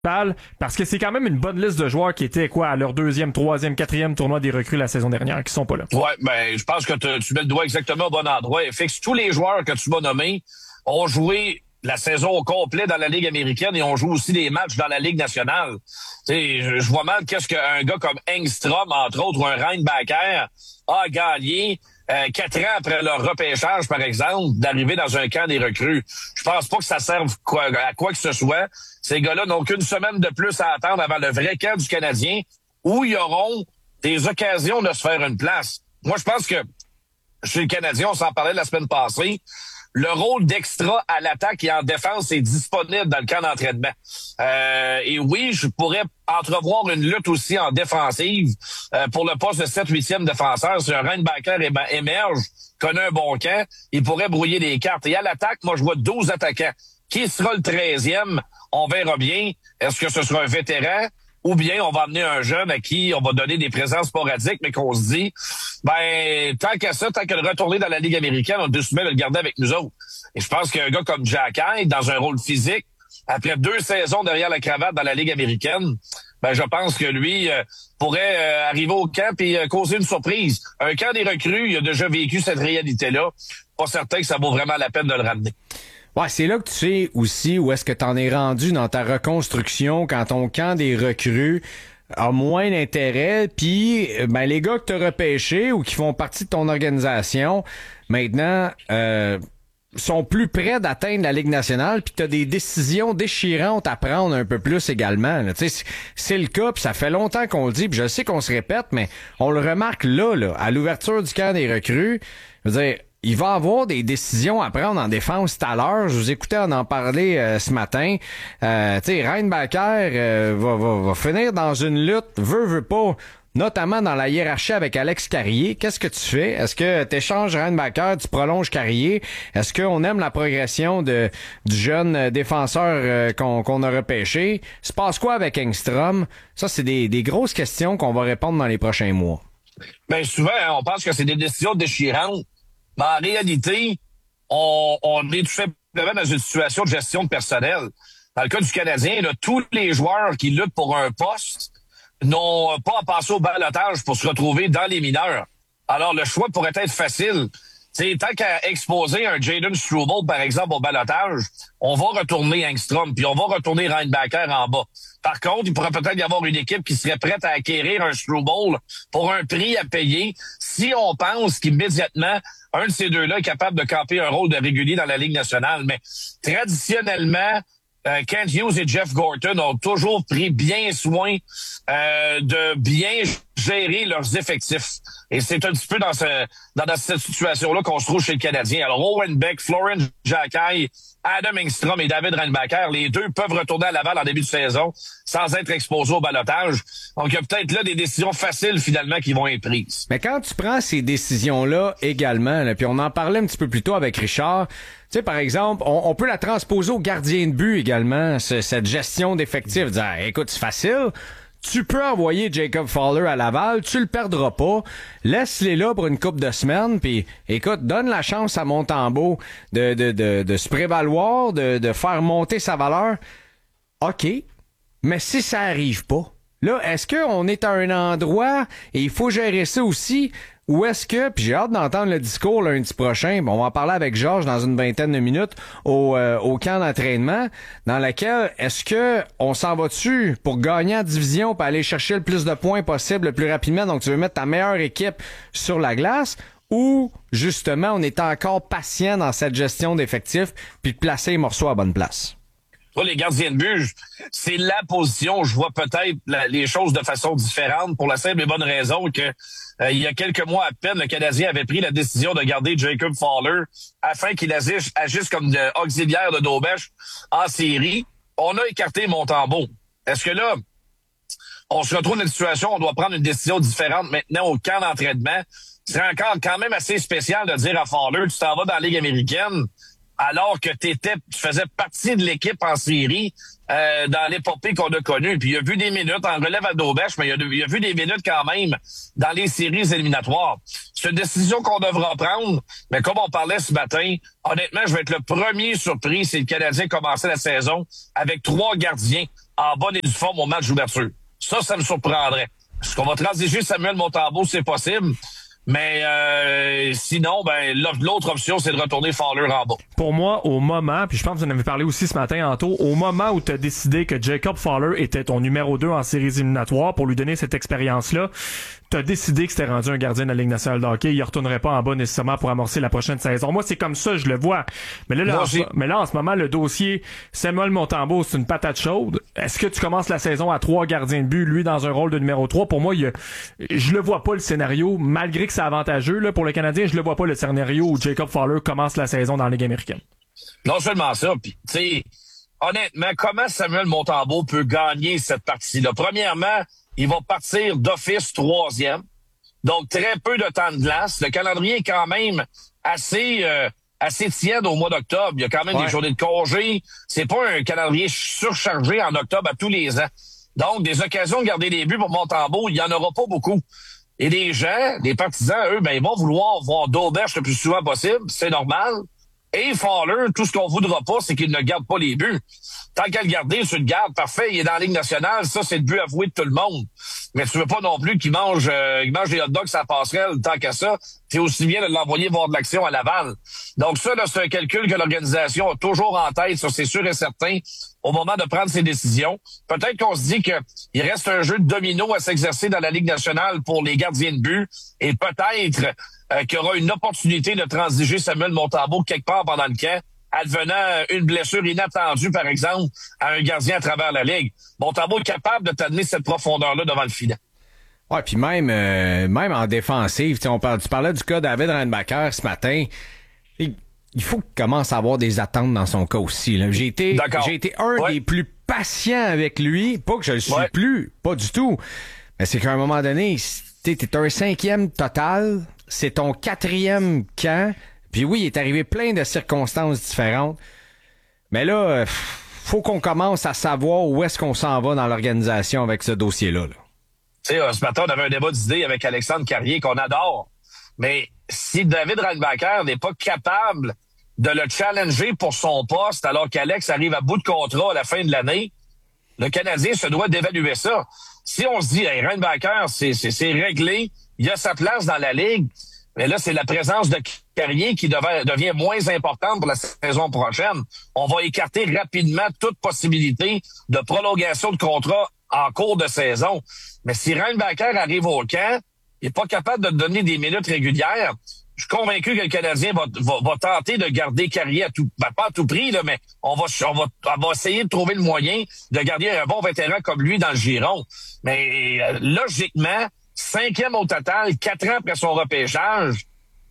Parce que c'est quand même une bonne liste de joueurs qui étaient à leur deuxième, troisième, quatrième tournoi des recrues la saison dernière, qui sont pas là. Ouais, ben je pense que tu mets le doigt exactement au bon endroit. Et fixe tous les joueurs que tu m'as nommés ont joué la saison au complet dans la Ligue américaine et on joue aussi des matchs dans la Ligue nationale. Tu sais, je vois mal qu'est-ce qu'un gars comme Engstrom, entre autres, ou un Reinbacker a gagné 4 ans après leur repêchage, par exemple, d'arriver dans un camp des recrues. Je pense pas que ça serve à quoi que ce soit. Ces gars-là n'ont qu'une semaine de plus à attendre avant le vrai camp du Canadien où ils auront des occasions de se faire une place. Moi, je pense que chez le Canadien, on s'en parlait la semaine passée, le rôle d'extra à l'attaque et en défense est disponible dans le camp d'entraînement. Et oui, je pourrais entrevoir une lutte aussi en défensive pour le poste de 7-8e défenseur. Si un Reinbacker émerge, connaît un bon camp, il pourrait brouiller les cartes. Et à l'attaque, moi, je vois 12 attaquants. Qui sera le 13e? On verra bien. Est-ce que ce sera un vétéran? Ou bien on va amener un jeune à qui on va donner des présences sporadiques, mais qu'on se dit, ben, tant qu'à ça, tant qu'à le retourner dans la Ligue américaine, on est soumis à le garder avec nous autres. Et je pense qu'un gars comme Jack Hyde, dans un rôle physique, après 2 saisons derrière la cravate dans la Ligue américaine, ben, je pense que lui pourrait arriver au camp et causer une surprise. Un camp des recrues, il a déjà vécu cette réalité-là. Pas certain que ça vaut vraiment la peine de le ramener. Ouais, c'est là que tu sais aussi où est-ce que t'en es rendu dans ta reconstruction quand ton camp des recrues a moins d'intérêt, puis ben les gars que t'as repêchés ou qui font partie de ton organisation, maintenant sont plus près d'atteindre la Ligue nationale, puis t'as des décisions déchirantes à prendre un peu plus également. Tu sais, c'est le cas, puis ça fait longtemps qu'on le dit, puis je sais qu'on se répète, mais on le remarque là, à l'ouverture du camp des recrues. Je veux dire, il va avoir des décisions à prendre en défense tout à l'heure. Je vous écoutais en parler ce matin. Tu sais, Reinbacker va finir dans une lutte, veut pas, notamment dans la hiérarchie avec Alex Carrier. Qu'est-ce que tu fais? Est-ce que tu échanges Reinbacker, tu prolonges Carrier? Est-ce qu'on aime la progression du jeune défenseur qu'on a repêché? Se passe quoi avec Engstrom? Ça, c'est des grosses questions qu'on va répondre dans les prochains mois. Ben souvent, on pense que c'est des décisions déchirantes. Mais en réalité, on est tout simplement dans une situation de gestion de personnel. Dans le cas du Canadien, là, tous les joueurs qui luttent pour un poste n'ont pas à passer au ballottage pour se retrouver dans les mineurs. Alors, le choix pourrait être facile. T'sais, tant qu'à exposer un Jaden Struble, par exemple, au ballottage, on va retourner Engstrom, puis on va retourner Reinbacker en bas. Par contre, il pourrait peut-être y avoir une équipe qui serait prête à acquérir un Struble pour un prix à payer si on pense qu'immédiatement, un de ces deux-là est capable de camper un rôle de régulier dans la Ligue nationale. Mais traditionnellement, Kent Hughes et Jeff Gorton ont toujours pris bien soin de bien gérer leurs effectifs. Et c'est un petit peu dans cette situation-là qu'on se trouve chez le Canadien. Alors, Owen Beck, Florent Xhekaj, Adam Engstrom et David Reinbacker, les deux peuvent retourner à Laval en début de saison sans être exposés au ballottage. Donc, il y a peut-être là des décisions faciles, finalement, qui vont être prises. Mais quand tu prends ces décisions-là également, là, puis on en parlait un petit peu plus tôt avec Richard, tu sais, par exemple, on peut la transposer au gardien de but également, cette gestion d'effectifs. Dire, écoute, c'est facile. Tu peux envoyer Jacob Fowler à Laval, tu le perdras pas. Laisse-les là pour une couple de semaines, puis écoute, donne la chance à Montembeault de se prévaloir, de faire monter sa valeur. OK, mais si ça arrive pas, là, est-ce qu'on est à un endroit et il faut gérer ça aussi? Ou est-ce que, puis j'ai hâte d'entendre le discours lundi prochain, on va en parler avec Georges dans une vingtaine de minutes au camp d'entraînement, dans lequel est-ce que on s'en va dessus pour gagner en division, pour aller chercher le plus de points possible le plus rapidement, donc tu veux mettre ta meilleure équipe sur la glace, ou justement on est encore patient dans cette gestion d'effectifs puis de placer les morceaux à bonne place? Toi, les gardiens de but, c'est la position où je vois peut-être les choses de façon différente pour la simple et bonne raison que il y a quelques mois à peine, le Canadien avait pris la décision de garder Jacob Fowler afin qu'il agisse comme auxiliaire de Dobèche en série. On a écarté Montembeault. Est-ce que là, on se retrouve dans une situation où on doit prendre une décision différente maintenant au camp d'entraînement? C'est encore quand même assez spécial de dire à Fowler, tu t'en vas dans la Ligue américaine, alors que tu faisais partie de l'équipe en série dans l'épopée qu'on a connue. Puis il a vu des minutes en relève à Dobèche, mais il a vu des minutes quand même dans les séries éliminatoires. C'est une décision qu'on devra prendre, mais comme on parlait ce matin, honnêtement, je vais être le premier surpris si le Canadien commençait la saison avec 3 gardiens en bonne et due forme au match d'ouverture. Ça me surprendrait. Est-ce qu'on va transiger Samuel Montembeault? C'est possible. Mais sinon, l'autre option, c'est de retourner Fowler en bas. Pour moi, au moment, puis je pense que vous en avez parlé aussi ce matin, Anto, au moment où tu as décidé que Jacob Fowler était ton numéro 2 en séries éliminatoires pour lui donner cette expérience-là, tu as décidé que c'était rendu un gardien de la Ligue nationale de hockey. Il retournerait pas en bas nécessairement pour amorcer la prochaine saison. Moi, c'est comme ça, je le vois. Mais là, en ce moment, le dossier Samuel Montembeault, c'est une patate chaude. Est-ce que tu commences la saison à 3 gardiens de but, lui dans un rôle de numéro 3? Pour moi, je le vois pas le scénario, malgré que c'est avantageux là, pour le Canadien, je le vois pas le scénario où Jacob Fowler commence la saison dans la Ligue américaine. Non seulement ça, puis tu sais, honnêtement, comment Samuel Montembeault peut gagner cette partie-là? Premièrement, il va partir d'office 3e. Donc, très peu de temps de glace. Le calendrier est quand même assez tiède au mois d'octobre. Il y a quand même des journées de congé. C'est pas un calendrier surchargé en octobre à tous les ans. Donc, des occasions de garder des buts pour Montembeault, il y en aura pas beaucoup. Et les gens, les partisans, eux, ils vont vouloir voir Dauberge le plus souvent possible. C'est normal. Et Fowler, tout ce qu'on voudra pas, c'est qu'il ne garde pas les buts. Tant qu'à le garder, tu le gardes, parfait, il est dans la Ligue nationale, ça, c'est le but avoué de tout le monde. Mais tu veux pas non plus qu'il mange des hot dogs à la passerelle, tant qu'à ça, c'est aussi bien de l'envoyer voir de l'action à Laval. Donc ça, là, c'est un calcul que l'organisation a toujours en tête, ça, c'est sûr et certain, au moment de prendre ses décisions. Peut-être qu'on se dit qu'il reste un jeu de domino à s'exercer dans la Ligue nationale pour les gardiens de but, et peut-être qu'il y aura une opportunité de transiger Samuel Montembeault quelque part pendant le camp, advenant une blessure inattendue, par exemple, à un gardien à travers la Ligue. Montembeault est capable de t'amener cette profondeur-là devant le filet. Ouais, puis même en défensive, tu parlais du cas David Reinbacher ce matin. Il faut qu'il commence à avoir des attentes dans son cas aussi. Là. J'ai été un des plus patients avec lui. Pas que je le suis plus, pas du tout. Mais c'est qu'à un moment donné, t'es un 5e total. C'est ton 4e camp. Puis oui, il est arrivé plein de circonstances différentes. Mais là, faut qu'on commence à savoir où est-ce qu'on s'en va dans l'organisation avec ce dossier-là. Là. Tu sais, ce matin, on avait un débat d'idées avec Alexandre Carrier qu'on adore. Mais si David Reinbacher n'est pas capable de le challenger pour son poste alors qu'Alex arrive à bout de contrat à la fin de l'année, le Canadien se doit d'évaluer ça. Si on se dit, hey, Reinbacher, c'est réglé, il a sa place dans la Ligue, mais là, c'est la présence de Carrier qui devient moins importante pour la saison prochaine. On va écarter rapidement toute possibilité de prolongation de contrat en cours de saison. Mais si Reinbacher arrive au camp, il n'est pas capable de donner des minutes régulières, je suis convaincu que le Canadien va tenter de garder Carrier à tout, pas à tout prix, là, mais on va essayer de trouver le moyen de garder un bon vétéran comme lui dans le giron. Mais logiquement, 5e au total, 4 ans après son repêchage,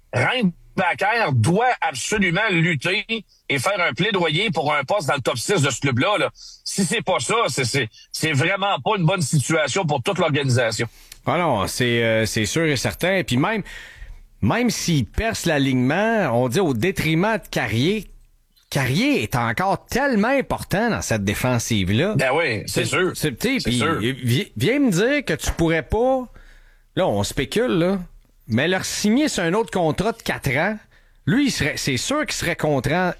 Reinbacher doit absolument lutter et faire un plaidoyer pour un poste dans le top 6 de ce club-là. Là. Si c'est pas ça, c'est vraiment pas une bonne situation pour toute l'organisation. Ah non, c'est sûr et certain. Et puis même s'il perce l'alignement, on dit au détriment de Carrier. Carrier est encore tellement important dans cette défensive-là. Ben oui, c'est sûr. C'est sûr. Viens me dire que tu pourrais pas... Là, on spécule, là. Mais leur signer sur un autre contrat de 4 ans, lui, c'est sûr qu'il serait content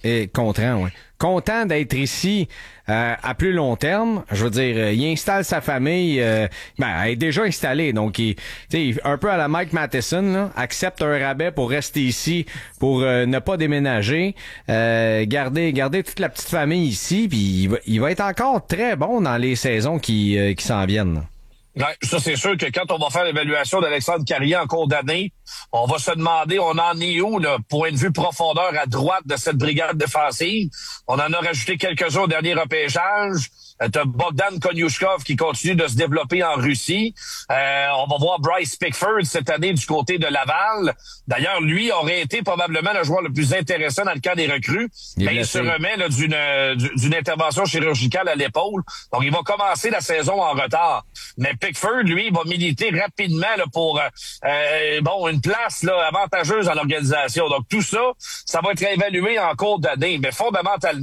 d'être ici à plus long terme. Je veux dire, il installe sa famille, elle est déjà installée, donc il un peu à la Mike Matheson, là, accepte un rabais pour rester ici, pour ne pas déménager, garder toute la petite famille ici, puis il va être encore très bon dans les saisons qui s'en viennent. Là. Ouais, ça, c'est sûr que quand on va faire l'évaluation d'Alexandre Carrier en cours d'année, on va se demander, on en est où, là, point de vue profondeur à droite de cette brigade défensive. On en a rajouté quelques-uns au dernier repêchage. T'as Bogdan Konyushkov qui continue de se développer en Russie. On va voir Bryce Pickford cette année du côté de Laval. D'ailleurs, lui aurait été probablement le joueur le plus intéressant dans le camp des recrues. Mais il se remet là, d'une intervention chirurgicale à l'épaule. Donc, il va commencer la saison en retard. Mais Pickford, lui, va militer rapidement là, pour une place là, avantageuse dans l'organisation. Donc, tout ça, ça va être évalué en cours d'année. Mais fondamentalement,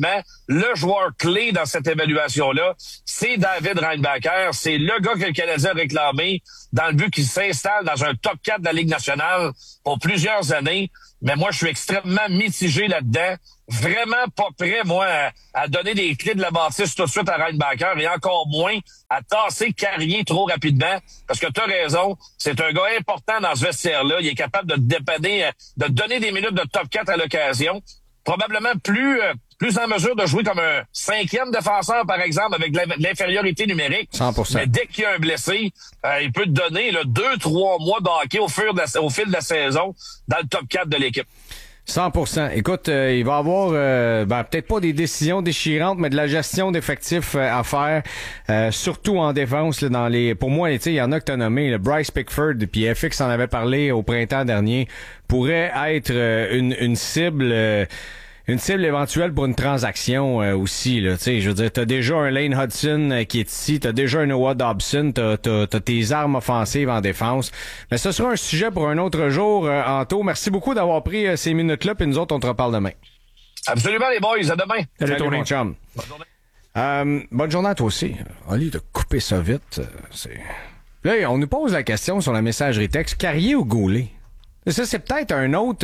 le joueur clé dans cette évaluation-là, c'est David Reinbacher. C'est le gars que le Canadien a réclamé dans le but qu'il s'installe dans un top 4 de la Ligue nationale pour plusieurs années. Mais moi, je suis extrêmement mitigé là-dedans. Vraiment pas prêt, moi, à donner des clés de la bâtisse tout de suite à Reinbacher et encore moins à tasser Carrier trop rapidement. Parce que tu as raison, c'est un gars important dans ce vestiaire-là. Il est capable de te dépanner, de te donner des minutes de top 4 à l'occasion. Probablement plus en mesure de jouer comme un 5e défenseur, par exemple, avec l'infériorité numérique. 100%. Mais dès qu'il y a un blessé, il peut te donner 2-3 mois de hockey au fil de la saison dans le top 4 de l'équipe. 100%. Écoute, il va y avoir peut-être pas des décisions déchirantes, mais de la gestion d'effectifs à faire, surtout en défense. Là, pour moi, il y en a que t'as nommé, le Bryce Pickford, puis FX en avait parlé au printemps dernier, pourrait être une cible. Une cible éventuelle pour une transaction aussi, là. Tu sais, je veux dire, t'as déjà un Lane Hudson qui est ici, t'as déjà un Noah Dobson, t'as tes armes offensives en défense. Mais ce sera un sujet pour un autre jour, Anto. Merci beaucoup d'avoir pris ces minutes-là, puis nous autres, on te reparle demain. Absolument, les boys. À demain. Salut mon chum. Bonne journée. Bonne journée à toi aussi. Allez, de couper ça vite. Là, on nous pose la question sur la messagerie texte, Carrier ou Goulet? Ça, c'est peut-être un autre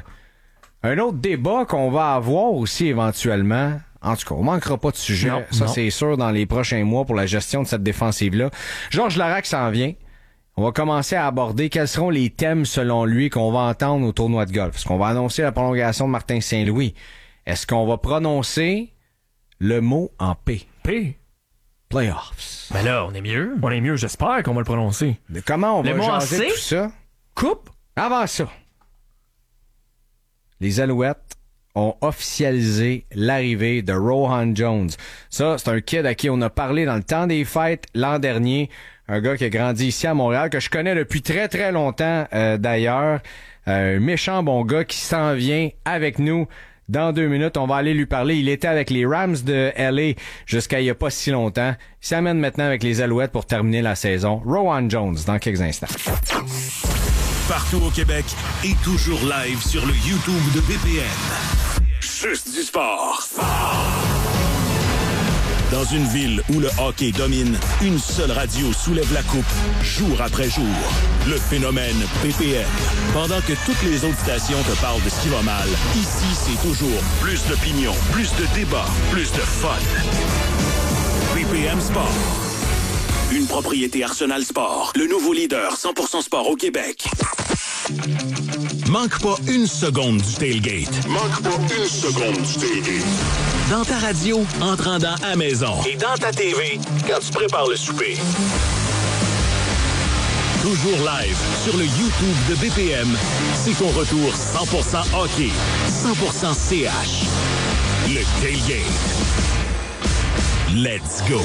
débat qu'on va avoir aussi éventuellement. En tout cas, on manquera pas de sujet. Non. C'est sûr, dans les prochains mois pour la gestion de cette défensive-là. Georges Larac s'en vient. On va commencer à aborder quels seront les thèmes, selon lui, qu'on va entendre au tournoi de golf. Est-ce qu'on va annoncer la prolongation de Martin Saint-Louis? Est-ce qu'on va prononcer le mot en P? P? Playoffs. Ben là, on est mieux. On est mieux, j'espère qu'on va le prononcer. Mais comment on va jaser tout ça? Coupe? Avant ça. Les Alouettes ont officialisé l'arrivée de Rohan Jones. Ça, c'est un kid à qui on a parlé dans le temps des fêtes l'an dernier. Un gars qui a grandi ici à Montréal, que je connais depuis très, très longtemps d'ailleurs. Un méchant bon gars qui s'en vient avec nous. Dans 2 minutes, on va aller lui parler. Il était avec les Rams de LA jusqu'à il y a pas si longtemps. Il s'amène maintenant avec les Alouettes pour terminer la saison. Rohan Jones, dans quelques instants. Partout au Québec et toujours live sur le YouTube de BPM. Juste du sport. Dans une ville où le hockey domine, une seule radio soulève la coupe, jour après jour. Le phénomène BPM. Pendant que toutes les autres stations te parlent de ce qui va mal, ici, c'est toujours plus d'opinion, plus de débat, plus de fun. BPM Sport. Une propriété Arsenal Sport. Le nouveau leader 100% sport au Québec. Manque pas une seconde du tailgate. Manque pas une seconde du tailgate. Dans ta radio, en te rendant à maison. Et dans ta TV, quand tu prépares le souper. Toujours live sur le YouTube de BPM. C'est ton retour 100% hockey, 100% CH. Le tailgate. Let's go.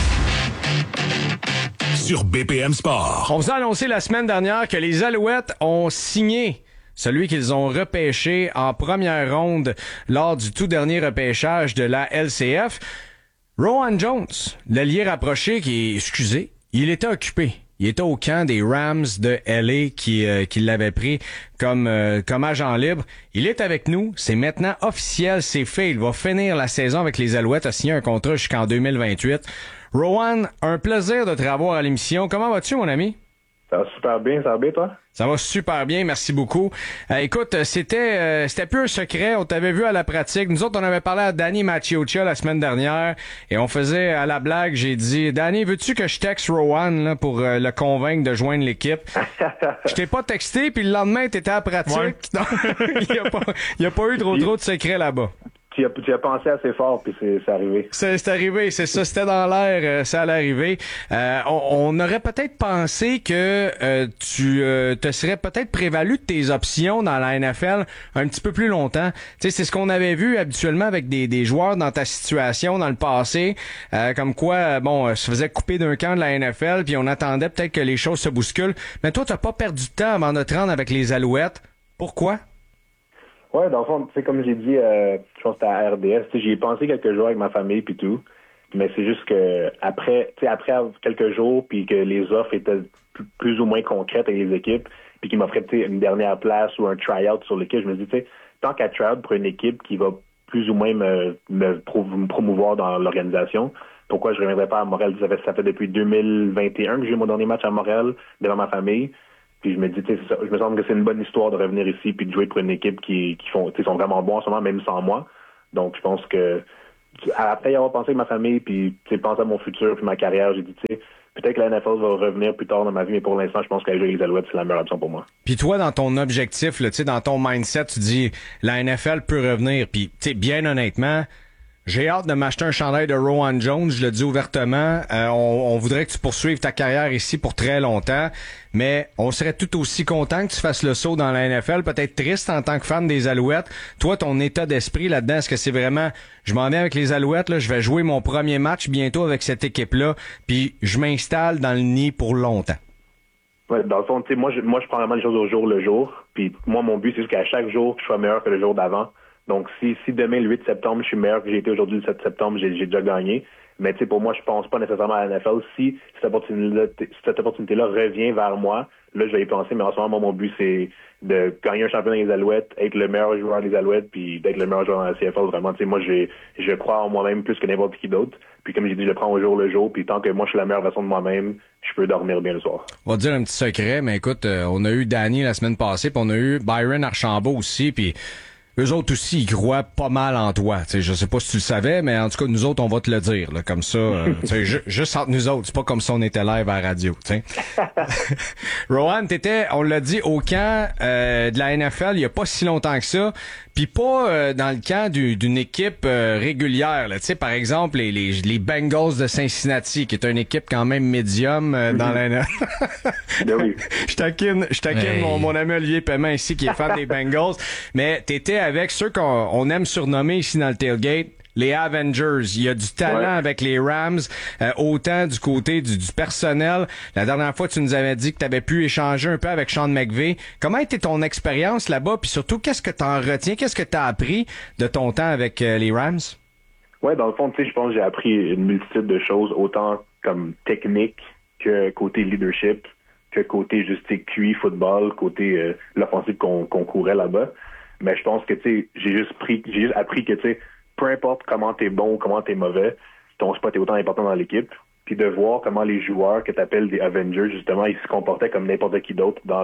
Sur BPM Sport. On vous a annoncé la semaine dernière que les Alouettes ont signé celui qu'ils ont repêché en première ronde lors du tout dernier repêchage de la LCF. Rohan Jones, l'allié rapproché il était occupé. Il était au camp des Rams de LA qui l'avaient pris comme agent libre. Il est avec nous. C'est maintenant officiel. C'est fait. Il va finir la saison avec les Alouettes. A signé un contrat jusqu'en 2028. Rohan, un plaisir de te revoir à l'émission. Comment vas-tu, mon ami? Ça va super bien, toi? Ça va super bien, merci beaucoup. Écoute, c'était plus un secret, on t'avait vu à la pratique. Nous autres, on avait parlé à Danny Maciocia la semaine dernière et on faisait à la blague, j'ai dit, Danny, veux-tu que je texte Rohan là, pour le convaincre de joindre l'équipe? Je t'ai pas texté, puis le lendemain, t'étais à la pratique. Ouais. Donc, il y a pas eu trop de secrets là-bas. Tu as pensé assez fort, puis c'est arrivé. C'est arrivé, c'est ça. C'était dans l'air, ça allait arriver. On aurait peut-être pensé que tu te serais peut-être prévalu de tes options dans la NFL un petit peu plus longtemps. Tu sais, c'est ce qu'on avait vu habituellement avec des joueurs dans ta situation dans le passé, comme quoi, se faisait couper d'un camp de la NFL, puis on attendait peut-être que les choses se bousculent. Mais toi, t'as pas perdu de temps avant de te rendre avec les Alouettes. Pourquoi? Ouais, dans le fond, tu sais, comme j'ai dit, je pense que c'était à RDS, j'y ai pensé quelques jours avec ma famille puis tout, mais c'est juste que après quelques jours, puis que les offres étaient plus ou moins concrètes avec les équipes, puis qu'ils m'offraient une dernière place ou un try-out sur l'équipe, je me dis, tu sais, tant qu'à try-out pour une équipe qui va plus ou moins me promouvoir dans l'organisation. Pourquoi je ne reviendrais pas à Montréal? Ça fait depuis 2021 que j'ai eu mon dernier match à Montréal devant ma famille. Puis je me dis, je me semble que c'est une bonne histoire de revenir ici puis de jouer pour une équipe qui sont vraiment bons en ce moment, même sans moi. Donc je pense que après y avoir pensé avec ma famille puis penser à mon futur puis ma carrière, j'ai dit, peut-être que la NFL va revenir plus tard dans ma vie, mais pour l'instant, je pense qu'aller jouer les Alouettes, c'est la meilleure option pour moi. Puis toi, dans ton objectif, là, dans ton mindset, tu dis la NFL peut revenir. Puis bien honnêtement, j'ai hâte de m'acheter un chandail de Rowan Jones, je le dis ouvertement. On voudrait que tu poursuives ta carrière ici pour très longtemps, mais on serait tout aussi content que tu fasses le saut dans la NFL, peut-être triste en tant que fan des Alouettes. Toi, ton état d'esprit là-dedans, est-ce que c'est vraiment, je m'en viens avec les Alouettes, là, je vais jouer mon premier match bientôt avec cette équipe-là, puis je m'installe dans le nid pour longtemps? Ouais, dans le fond, moi, je prends vraiment les choses au jour le jour, puis moi, mon but, c'est juste qu'à chaque jour, je sois meilleur que le jour d'avant. Donc, si demain, le 8 septembre, je suis meilleur que j'ai été aujourd'hui le 7 septembre, j'ai déjà gagné. Mais pour moi, je pense pas nécessairement à la NFL. Si cette opportunité-là revient vers moi, là, je vais y penser. Mais en ce moment, mon but, c'est de gagner un championnat des Alouettes, être le meilleur joueur des Alouettes, puis d'être le meilleur joueur dans la CFL. Vraiment, moi, je crois en moi-même plus que n'importe qui d'autre. Puis comme j'ai dit, je le prends au jour le jour. Puis tant que moi, je suis la meilleure version de moi-même, je peux dormir bien le soir. On va te dire un petit secret, mais écoute, on a eu Danny la semaine passée, puis on a eu Byron Archambault aussi, puis eux autres aussi, ils croient pas mal en toi. T'sais, je sais pas si tu le savais, mais en tout cas, nous autres, on va te le dire. Là, comme ça, juste entre nous autres. C'est pas comme si on était live à la radio. Rowan, t'étais, on l'a dit, au camp de la NFL il y a pas si longtemps que ça. Puis pas dans le camp d'une équipe régulière. Là. Par exemple, les Bengals de Cincinnati, qui est une équipe quand même médium dans la NFL. Oui. Je taquine mon ami Olivier Paiement ici, qui est fan des Bengals. Mais t'étais avec ceux qu'on aime surnommer ici dans le tailgate les Avengers. Il y a du talent avec les Rams, autant du côté du personnel. La dernière fois, tu nous avais dit que tu avais pu échanger un peu avec Sean McVay. Comment a été ton expérience là-bas? Puis surtout, qu'est-ce que tu en retiens? Qu'est-ce que tu as appris de ton temps avec les Rams? Ouais, dans le fond, je pense que j'ai appris une multitude de choses, autant comme technique que côté leadership, que côté juste QI football, côté l'offensive qu'on courait là-bas. Mais je pense que j'ai juste appris que peu importe comment t'es bon ou comment t'es mauvais, ton spot est autant important dans l'équipe. Puis de voir comment les joueurs que t'appelles des Avengers, justement, ils se comportaient comme n'importe qui d'autre dans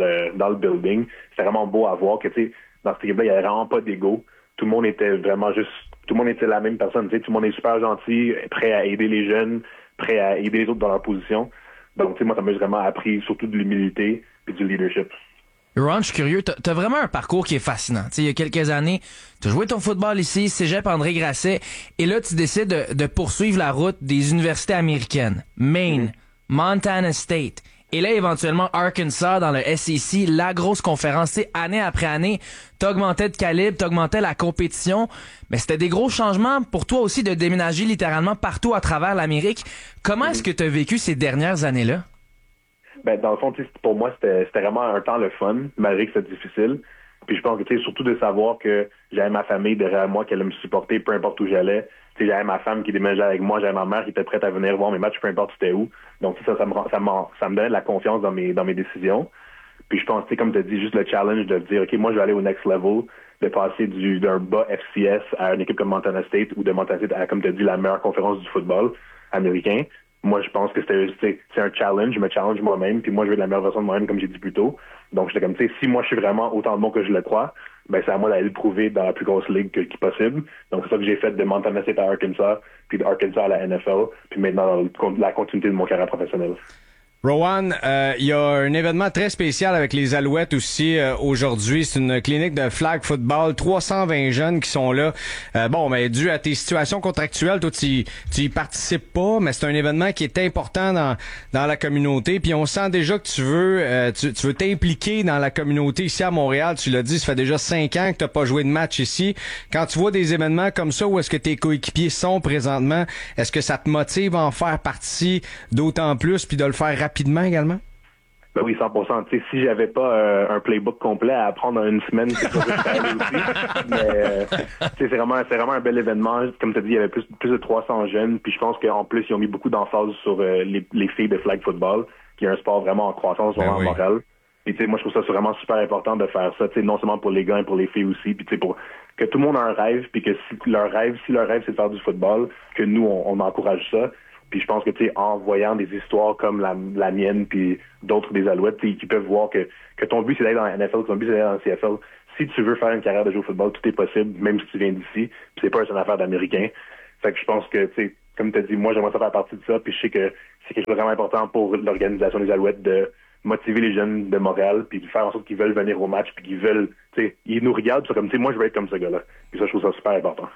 le building. C'est vraiment beau à voir que dans cette équipe-là, il n'y avait vraiment pas d'ego. Tout le monde était vraiment tout le monde était la même personne. Tout le monde est super gentil, prêt à aider les jeunes, prêt à aider les autres dans leur position. Donc, moi, ça m'a vraiment appris surtout de l'humilité et du leadership. Ron, je suis curieux, t'as vraiment un parcours qui est fascinant. Il y a quelques années, t'as joué ton football ici, Cégep André Grasset, et là, tu décides de poursuivre la route des universités américaines. Maine, Montana State, et là, éventuellement, Arkansas dans le SEC, la grosse conférence. Année après année, t'augmentais de calibre, t'augmentais la compétition, mais c'était des gros changements pour toi aussi de déménager littéralement partout à travers l'Amérique. Comment est-ce que t'as vécu ces dernières années-là? Ben, dans le fond, pour moi, c'était vraiment un temps le fun, malgré que c'était difficile. Puis je pense que, surtout de savoir que j'avais ma famille derrière moi, qu'elle allait me supporter, peu importe où j'allais. J'avais ma femme qui déménageait avec moi, j'avais ma mère qui était prête à venir voir mes matchs, peu importe c'était où. Donc ça me donnait de la confiance dans mes décisions. Puis je pense, comme tu as dit, juste le challenge de dire, OK, moi, je vais aller au next level, de passer d'un bas FCS à une équipe comme Montana State ou de Montana State à, comme tu as dit, la meilleure conférence du football américain. Moi, je pense que c'est un challenge. Je me challenge moi-même. Puis moi, je veux de la meilleure version de moi-même, comme j'ai dit plus tôt. Donc, j'étais comme, si moi, je suis vraiment autant bon que je le crois, ben c'est à moi d'aller le prouver dans la plus grosse ligue qui possible. Donc, c'est ça que j'ai fait de Montana State à Arkansas, puis d'Arkansas à la NFL, puis maintenant, la continuité de mon carrière professionnelle. Rowan, il y a un événement très spécial avec les Alouettes aussi aujourd'hui. C'est une clinique de flag football. 320 jeunes qui sont là. Mais dû à tes situations contractuelles, toi, tu y participes pas, mais c'est un événement qui est important dans la communauté. Puis on sent déjà que tu veux t'impliquer dans la communauté ici à Montréal. Tu l'as dit, ça fait déjà 5 ans que t'as pas joué de match ici. Quand tu vois des événements comme ça, où est-ce que tes coéquipiers sont présentement, est-ce que ça te motive à en faire partie d'autant plus, puis de le faire rapidement également? Ben oui, 100%. Si j'avais pas un playbook complet à apprendre en une semaine, c'est sûr que je serais allé aussi. Mais c'est vraiment un bel événement. Comme tu as dit, il y avait plus de 300 jeunes. Puis je pense qu'en plus, ils ont mis beaucoup d'emphase sur les filles de flag football, qui est un sport vraiment en croissance à Montréal. Puis moi, je trouve ça vraiment super important de faire ça, non seulement pour les gars et pour les filles aussi. Puis pour que tout le monde a un rêve, puis que si leur rêve c'est de faire du football, que nous on encourage ça. Puis je pense que tu sais, en voyant des histoires comme la mienne, puis d'autres des Alouettes, qui peuvent voir que ton but c'est d'aller dans la NFL, que ton but c'est d'aller dans la CFL. Si tu veux faire une carrière de joueur au football, tout est possible, même si tu viens d'ici. Puis c'est pas une affaire d'Américain. Fait que je pense que, tu sais, comme tu as dit, moi j'aimerais ça faire partie de ça. Puis je sais que c'est quelque chose de vraiment important pour l'organisation des Alouettes de motiver les jeunes de Montréal, puis de faire en sorte qu'ils veulent venir au match, puis qu'ils veulent, tu sais, ils nous regardent, puis c'est comme, tu sais, moi je veux être comme ce gars-là. Puis ça, je trouve ça super important.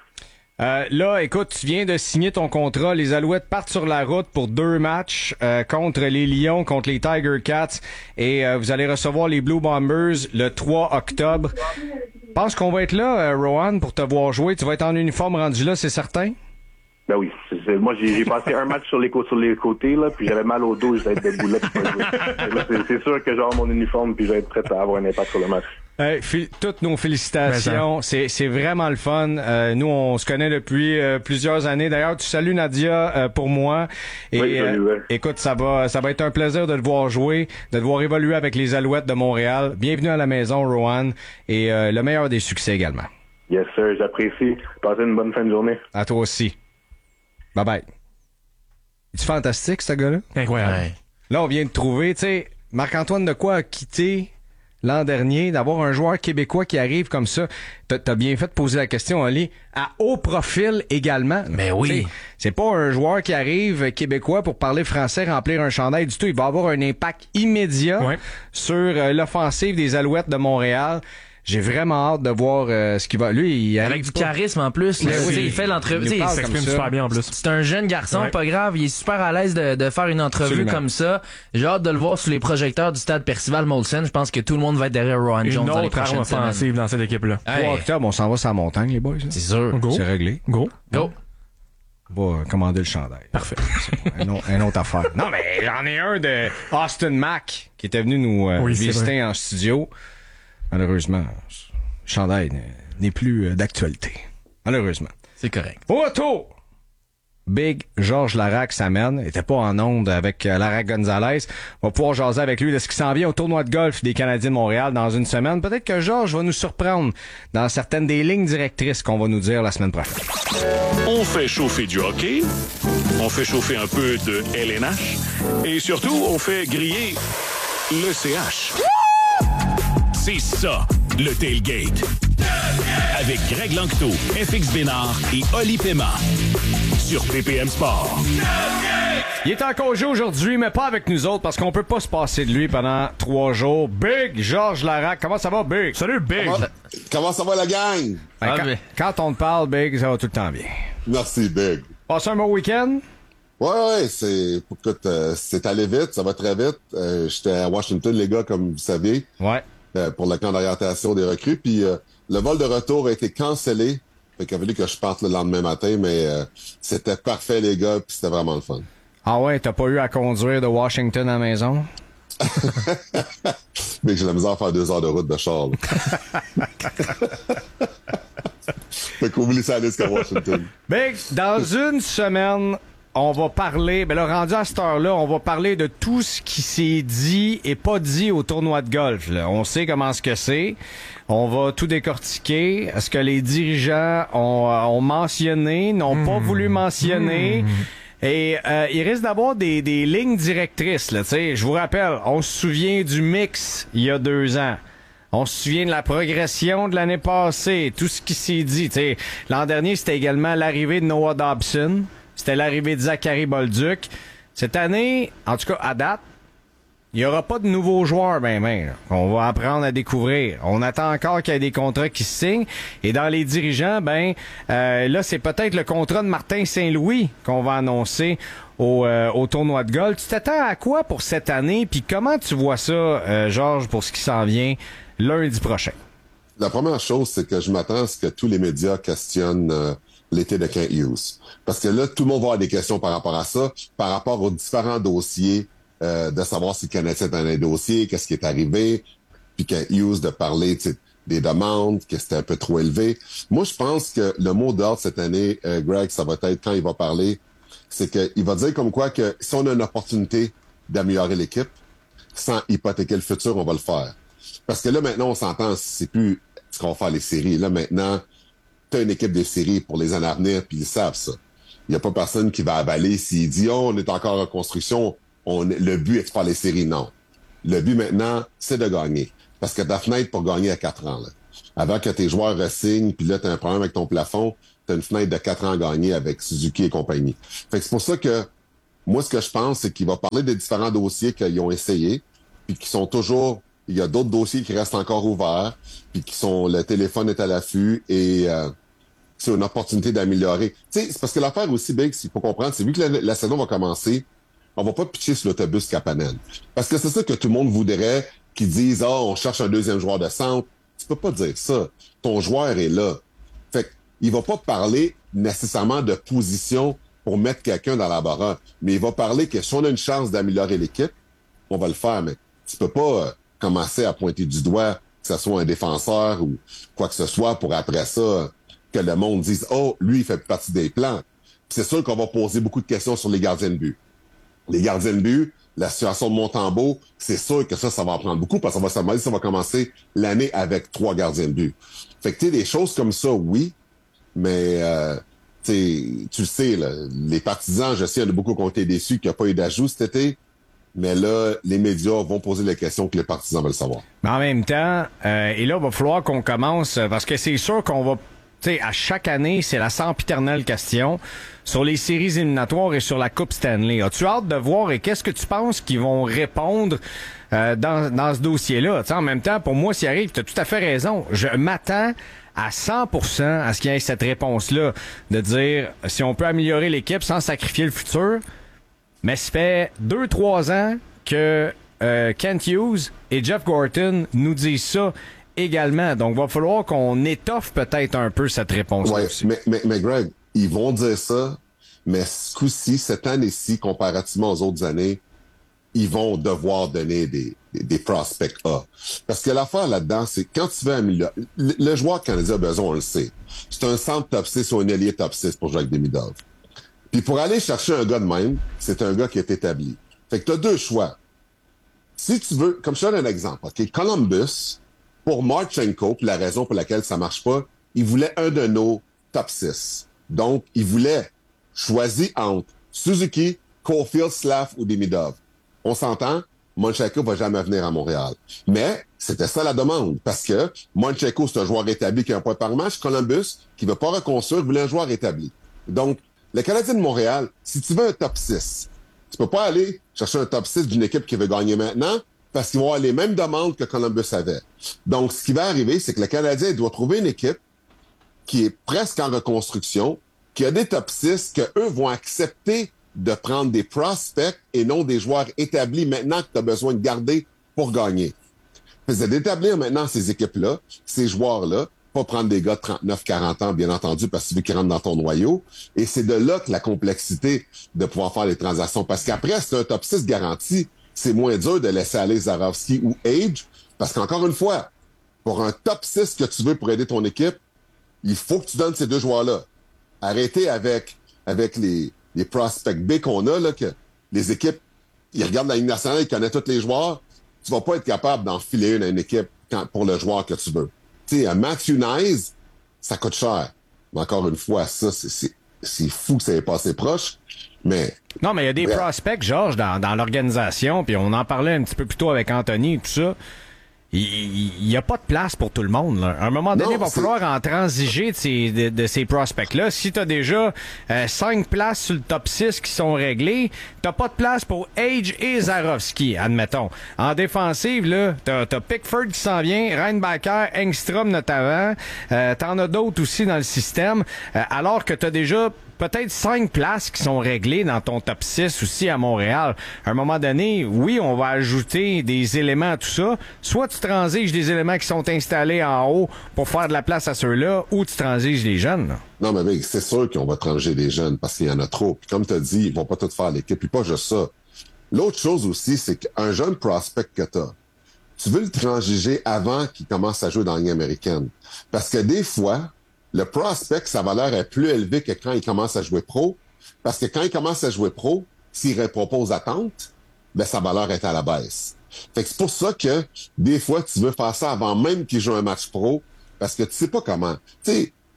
Là, écoute, tu viens de signer ton contrat. Les Alouettes partent sur la route pour 2 matchs contre les Lions, contre les Tiger Cats. Et vous allez recevoir les Blue Bombers le 3 octobre. Pense qu'on va être là, Rohan, pour te voir jouer. Tu vas être en uniforme rendu là, c'est certain? Ben oui. Moi, j'ai passé un match sur les côtés, là, puis j'avais mal au dos, j'étais debout là, puis pas jouer. Là, c'est sûr que j'aurai mon uniforme, puis je vais être prêt à avoir un impact sur le match. Toutes nos félicitations. C'est vraiment le fun. Nous, on se connaît depuis plusieurs années. D'ailleurs, tu salues Nadia pour moi. Et oui, salut, écoute, ça va être un plaisir de te voir jouer, de te voir évoluer avec les Alouettes de Montréal. Bienvenue à la maison, Rohan, et le meilleur des succès également. Yes, sir, j'apprécie. Passez une bonne fin de journée. À toi aussi. Bye bye. C'est fantastique, ce gars-là? Incroyable. Ouais. Là, on vient de trouver, tu sais, Marc-Antoine Dequoy a quitté l'an dernier, d'avoir un joueur québécois qui arrive comme ça. T'as bien fait de poser la question, Ali, à haut profil également. Mais oui. T'sais, c'est pas un joueur qui arrive québécois pour parler français, remplir un chandail du tout. Il va avoir un impact immédiat sur l'offensive des Alouettes de Montréal. J'ai vraiment hâte de voir ce qu'il va. Lui, il avec du charisme en plus. Là, il fait l'entrevue. Il s'exprime super bien en plus. C'est un jeune garçon, pas grave. Il est super à l'aise de faire une entrevue comme ça. J'ai hâte de le voir sous les projecteurs du stade Percival Molson. Je pense que tout le monde va être derrière Rohan Jones dans les prochaines semaines. Une autre offensive dans cette équipe-là. 3 octobre, on s'en va sur la montagne, les boys. Là. C'est sûr. Go. C'est réglé. Go. Go. On va commander le chandail. Parfait. Un autre affaire. Non, mais j'en ai un de Austin Mack qui était venu nous visiter en studio. Malheureusement, le chandail n'est plus d'actualité. Malheureusement. C'est correct. Au retour, Big Georges Larac s'amène. Il était pas en onde avec Larac Gonzalez. On va pouvoir jaser avec lui de ce qui s'en vient au tournoi de golf des Canadiens de Montréal dans une semaine. Peut-être que Georges va nous surprendre dans certaines des lignes directrices qu'on va nous dire la semaine prochaine. On fait chauffer du hockey, on fait chauffer un peu de LNH et surtout, on fait griller le CH. C'est ça, le tailgate. Avec Greg Lanctot, FX Bénard et Oli Pema. Sur PPM Sport. Il est en congé aujourd'hui, mais pas avec nous autres parce qu'on peut pas se passer de lui pendant 3 jours. Big Georges Larac, comment ça va, Big? Salut, Big! Comment ça va, la gang? Quand on te parle, Big, ça va tout le temps bien. Merci, Big. Passez un bon week-end? Ouais, écoute, c'est allé vite, ça va très vite. J'étais à Washington, les gars, comme vous savez. Ouais. Pour le camp d'orientation des recrues. Puis le vol de retour a été cancellé. Fait qu'il a fallu que je parte le lendemain matin, mais c'était parfait, les gars, puis c'était vraiment le fun. Ah ouais, t'as pas eu à conduire de Washington à la maison? Mais j'ai la misère à faire 2 heures de route de char. Fait qu'oublie ça à jusqu'à Washington. Big, dans une semaine, on va parler, ben là, rendu à cette heure-là, on va parler de tout ce qui s'est dit et pas dit au tournoi de golf. Là. On sait comment ce que c'est. On va tout décortiquer. Est-ce que les dirigeants ont mentionné, n'ont pas voulu mentionner? Et il risque d'avoir des lignes directrices. Là, t'sais. Je vous rappelle, on se souvient du mix il y a 2 ans. On se souvient de la progression de l'année passée, tout ce qui s'est dit. T'sais. L'an dernier, c'était également l'arrivée de Noah Dobson. C'était l'arrivée de Zachary Bolduc. Cette année, en tout cas à date, il n'y aura pas de nouveaux joueurs, on va apprendre à découvrir. On attend encore qu'il y ait des contrats qui se signent. Et dans les dirigeants, là, c'est peut-être le contrat de Martin Saint-Louis qu'on va annoncer au tournoi de golf. Tu t'attends à quoi pour cette année? Puis comment tu vois ça, Georges, pour ce qui s'en vient lundi prochain? La première chose, c'est que je m'attends à ce que tous les médias questionnent l'été de Kent Hughes. Parce que là, tout le monde va avoir des questions par rapport à ça, par rapport aux différents dossiers, de savoir si le Canadien est dans les dossiers, qu'est-ce qui est arrivé, puis Kent Hughes de parler des demandes, que c'était un peu trop élevé. Moi, je pense que le mot d'ordre cette année, Greg, ça va être quand il va parler, c'est qu'il va dire comme quoi que si on a une opportunité d'améliorer l'équipe, sans hypothéquer le futur, on va le faire. Parce que là, maintenant, on s'entend, c'est plus ce qu'on va faire les séries. Là, maintenant, t'as une équipe des séries pour les années à venir, puis ils savent ça. Il n'y a pas personne qui va avaler s'il dit « Oh, on est encore en reconstruction, le but est de faire les séries. » Non. Le but maintenant, c'est de gagner. Parce que ta fenêtre pour gagner à 4 ans. Là. Avant que tes joueurs re-signent, puis là, tu as un problème avec ton plafond, tu as une fenêtre de 4 ans à gagner avec Suzuki et compagnie. Fait que c'est pour ça que moi, ce que je pense, c'est qu'il va parler des différents dossiers qu'ils ont essayés, puis qui sont toujours... Il y a d'autres dossiers qui restent encore ouverts, puis qui sont... Le téléphone est à l'affût et... c'est une opportunité d'améliorer. Tu sais, c'est parce que l'affaire aussi, Big, il faut comprendre, c'est vu que la saison va commencer, on va pas pitcher sur l'autobus Kapanen. Parce que c'est ça que tout le monde voudrait, qu'ils disent, on cherche un deuxième joueur de centre. Tu peux pas dire ça. Ton joueur est là. Fait que, il va pas parler nécessairement de position pour mettre quelqu'un dans la barre. Mais il va parler que si on a une chance d'améliorer l'équipe, on va le faire. Mais tu peux pas commencer à pointer du doigt que ce soit un défenseur ou quoi que ce soit pour après ça que le monde dise « Oh, lui, il fait partie des plans. » C'est sûr qu'on va poser beaucoup de questions sur les gardiens de but. Les gardiens de but, la situation de Montembeault, c'est sûr que ça va en prendre beaucoup parce qu'on va se demander si ça va commencer l'année avec 3 gardiens de but. Fait que, tu sais, des choses comme ça, oui, mais, tu le sais, là, les partisans, je sais, il y en a beaucoup qui ont été déçus qu'il n'y a pas eu d'ajout cet été, mais là, les médias vont poser les questions que les partisans veulent savoir. Mais en même temps, et là, il va falloir qu'on commence, parce que c'est sûr qu'on va... Tu sais, à chaque année, c'est la sempiternelle question sur les séries éliminatoires et sur la Coupe Stanley. As-tu hâte de voir et qu'est-ce que tu penses qu'ils vont répondre dans ce dossier-là? T'sais, en même temps, pour moi, s'il arrive, tu as tout à fait raison. Je m'attends à 100% à ce qu'il y ait cette réponse-là de dire si on peut améliorer l'équipe sans sacrifier le futur. Mais ça fait 2-3 ans que Kent Hughes et Jeff Gorton nous disent ça également. Donc, il va falloir qu'on étoffe peut-être un peu cette réponse-là aussi. Mais Greg, ils vont dire ça, mais ce coup-ci, cette année-ci, comparativement aux autres années, ils vont devoir donner des prospects A. Parce que l'affaire là-dedans, c'est quand tu veux améliorer... Le joueur canadien a besoin, on le sait. C'est un centre top 6 ou un ailier top 6 pour Jacques Demidov. Puis pour aller chercher un gars de même, c'est un gars qui est établi. Fait que tu as 2 choix. Si tu veux... Comme je te donne un exemple, OK? Columbus... Pour Marchenko, puis la raison pour laquelle ça marche pas, il voulait un de nos top 6. Donc, il voulait choisir entre Suzuki, Caulfield, Slav ou Demidov. On s'entend? Marchenko va jamais venir à Montréal. Mais c'était ça la demande, parce que Marchenko, c'est un joueur établi qui a un point par match. Columbus, qui veut pas reconstruire, voulait un joueur établi. Donc, le Canadien de Montréal, si tu veux un top 6, tu peux pas aller chercher un top 6 d'une équipe qui veut gagner maintenant, parce qu'ils vont avoir les mêmes demandes que Columbus avait. Donc, ce qui va arriver, c'est que le Canadien doit trouver une équipe qui est presque en reconstruction, qui a des top 6, que eux vont accepter de prendre des prospects et non des joueurs établis maintenant que tu as besoin de garder pour gagner. C'est d'établir maintenant ces équipes-là, ces joueurs-là, pas prendre des gars de 39-40 ans, bien entendu, parce que tu veux qu'ils rentrent dans ton noyau. Et c'est de là que la complexité de pouvoir faire les transactions. Parce qu'après, c'est un top 6 garanti. C'est moins dur de laisser aller Zarovski ou Age, parce qu'encore une fois, pour un top 6 que tu veux pour aider ton équipe, il faut que tu donnes ces 2 joueurs-là. Arrêtez avec les prospects B qu'on a, là, que les équipes, ils regardent la Ligue nationale, ils connaissent tous les joueurs. Tu vas pas être capable d'en filer une à une équipe pour le joueur que tu veux. Tu sais, un Matthew Nyes, ça coûte cher. Mais encore une fois, ça, c'est fou que ça ait passé proche. Mais non, mais il y a des prospects, Georges, dans l'organisation, puis on en parlait un petit peu plus tôt avec Anthony et tout ça. Il y a pas de place pour tout le monde, là. À un moment donné, il va falloir en transiger de ces prospects-là. Si t'as déjà 5 places sur le top 6 qui sont réglées, t'as pas de place pour Age et Zarovski, admettons. En défensive, là, t'as Pickford qui s'en vient, Reinbacher, Engstrom notamment. T'en as d'autres aussi dans le système. Alors que t'as déjà peut-être 5 places qui sont réglées dans ton top 6 aussi à Montréal. À un moment donné, oui, on va ajouter des éléments à tout ça. Soit tu transiges des éléments qui sont installés en haut pour faire de la place à ceux-là, ou tu transiges les jeunes, là. Non, mais mec, c'est sûr qu'on va transiger des jeunes parce qu'il y en a trop. Puis comme tu as dit, ils vont pas tout faire l'équipe. Puis pas juste ça. L'autre chose aussi, c'est qu'un jeune prospect que t'as, tu veux le transiger avant qu'il commence à jouer dans la Ligue américaine. Parce que des fois, le prospect, sa valeur est plus élevée que quand il commence à jouer pro. Parce que quand il commence à jouer pro, s'il répond pas aux attentes, ben sa valeur est à la baisse. Fait que c'est pour ça que des fois, tu veux faire ça avant même qu'il joue un match pro, parce que tu sais pas comment. Tu sais,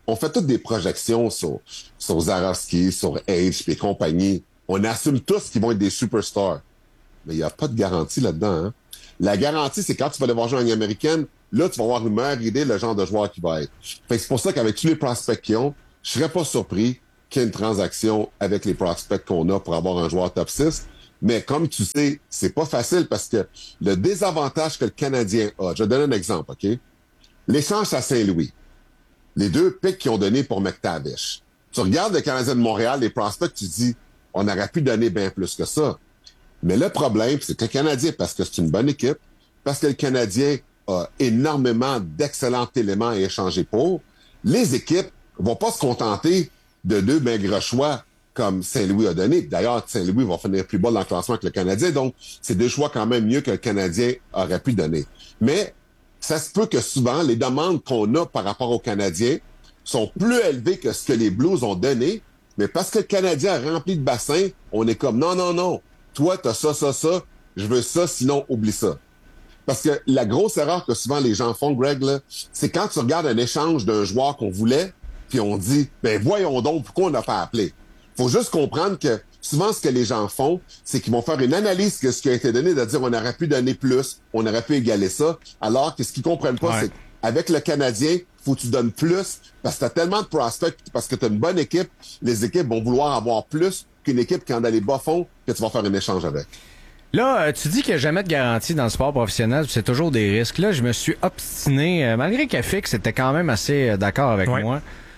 on fait toutes des projections sur Zarovski, sur Age et compagnie. On assume tous qu'ils vont être des superstars. Mais il n'y a pas de garantie là-dedans. Hein? La garantie, c'est quand tu vas aller voir jouer en Ligue américaine, là, tu vas avoir une meilleure idée le genre de joueur qui va être. Fait que c'est pour ça qu'avec tous les prospects qu'ils ont, je serais pas surpris qu'il y ait une transaction avec les prospects qu'on a pour avoir un joueur top 6. Mais comme tu sais, c'est pas facile parce que le désavantage que le Canadien a, je vais donner un exemple, OK? L'échange à Saint-Louis. Les 2 picks qu'ils ont donnés pour McTavish. Tu regardes le Canadien de Montréal, les prospects, tu dis, on aurait pu donner bien plus que ça. Mais le problème, c'est que le Canadien, parce que c'est une bonne équipe, parce que le Canadien a énormément d'excellents éléments à échanger pour, les équipes vont pas se contenter de 2 maigres choix comme Saint-Louis a donné. D'ailleurs, Saint-Louis va finir plus bas dans le classement que le Canadien, donc c'est 2 choix quand même mieux que le Canadien aurait pu donner. Mais ça se peut que souvent, les demandes qu'on a par rapport aux Canadiens sont plus élevées que ce que les Blues ont donné, mais parce que le Canadien a rempli de bassins, on est comme non. Toi, t'as ça, je veux ça, sinon oublie ça. Parce que la grosse erreur que souvent les gens font, Greg, là, c'est quand tu regardes un échange d'un joueur qu'on voulait, puis on dit, voyons donc, pourquoi on n'a pas appelé? Faut juste comprendre que souvent, ce que les gens font, c'est qu'ils vont faire une analyse de ce qui a été donné, de dire, on aurait pu donner plus, on aurait pu égaler ça, alors que ce qu'ils comprennent pas, c'est qu'avec le Canadien, faut que tu donnes plus, parce que t'as tellement de prospects, parce que t'as une bonne équipe, les équipes vont vouloir avoir plus qu'une équipe qui en a les bas fonds, que tu vas faire un échange avec. Là, tu dis qu'il n'y a jamais de garantie dans le sport professionnel, c'est toujours des risques. Là, je me suis obstiné, malgré qu'FX était quand même assez d'accord avec moi.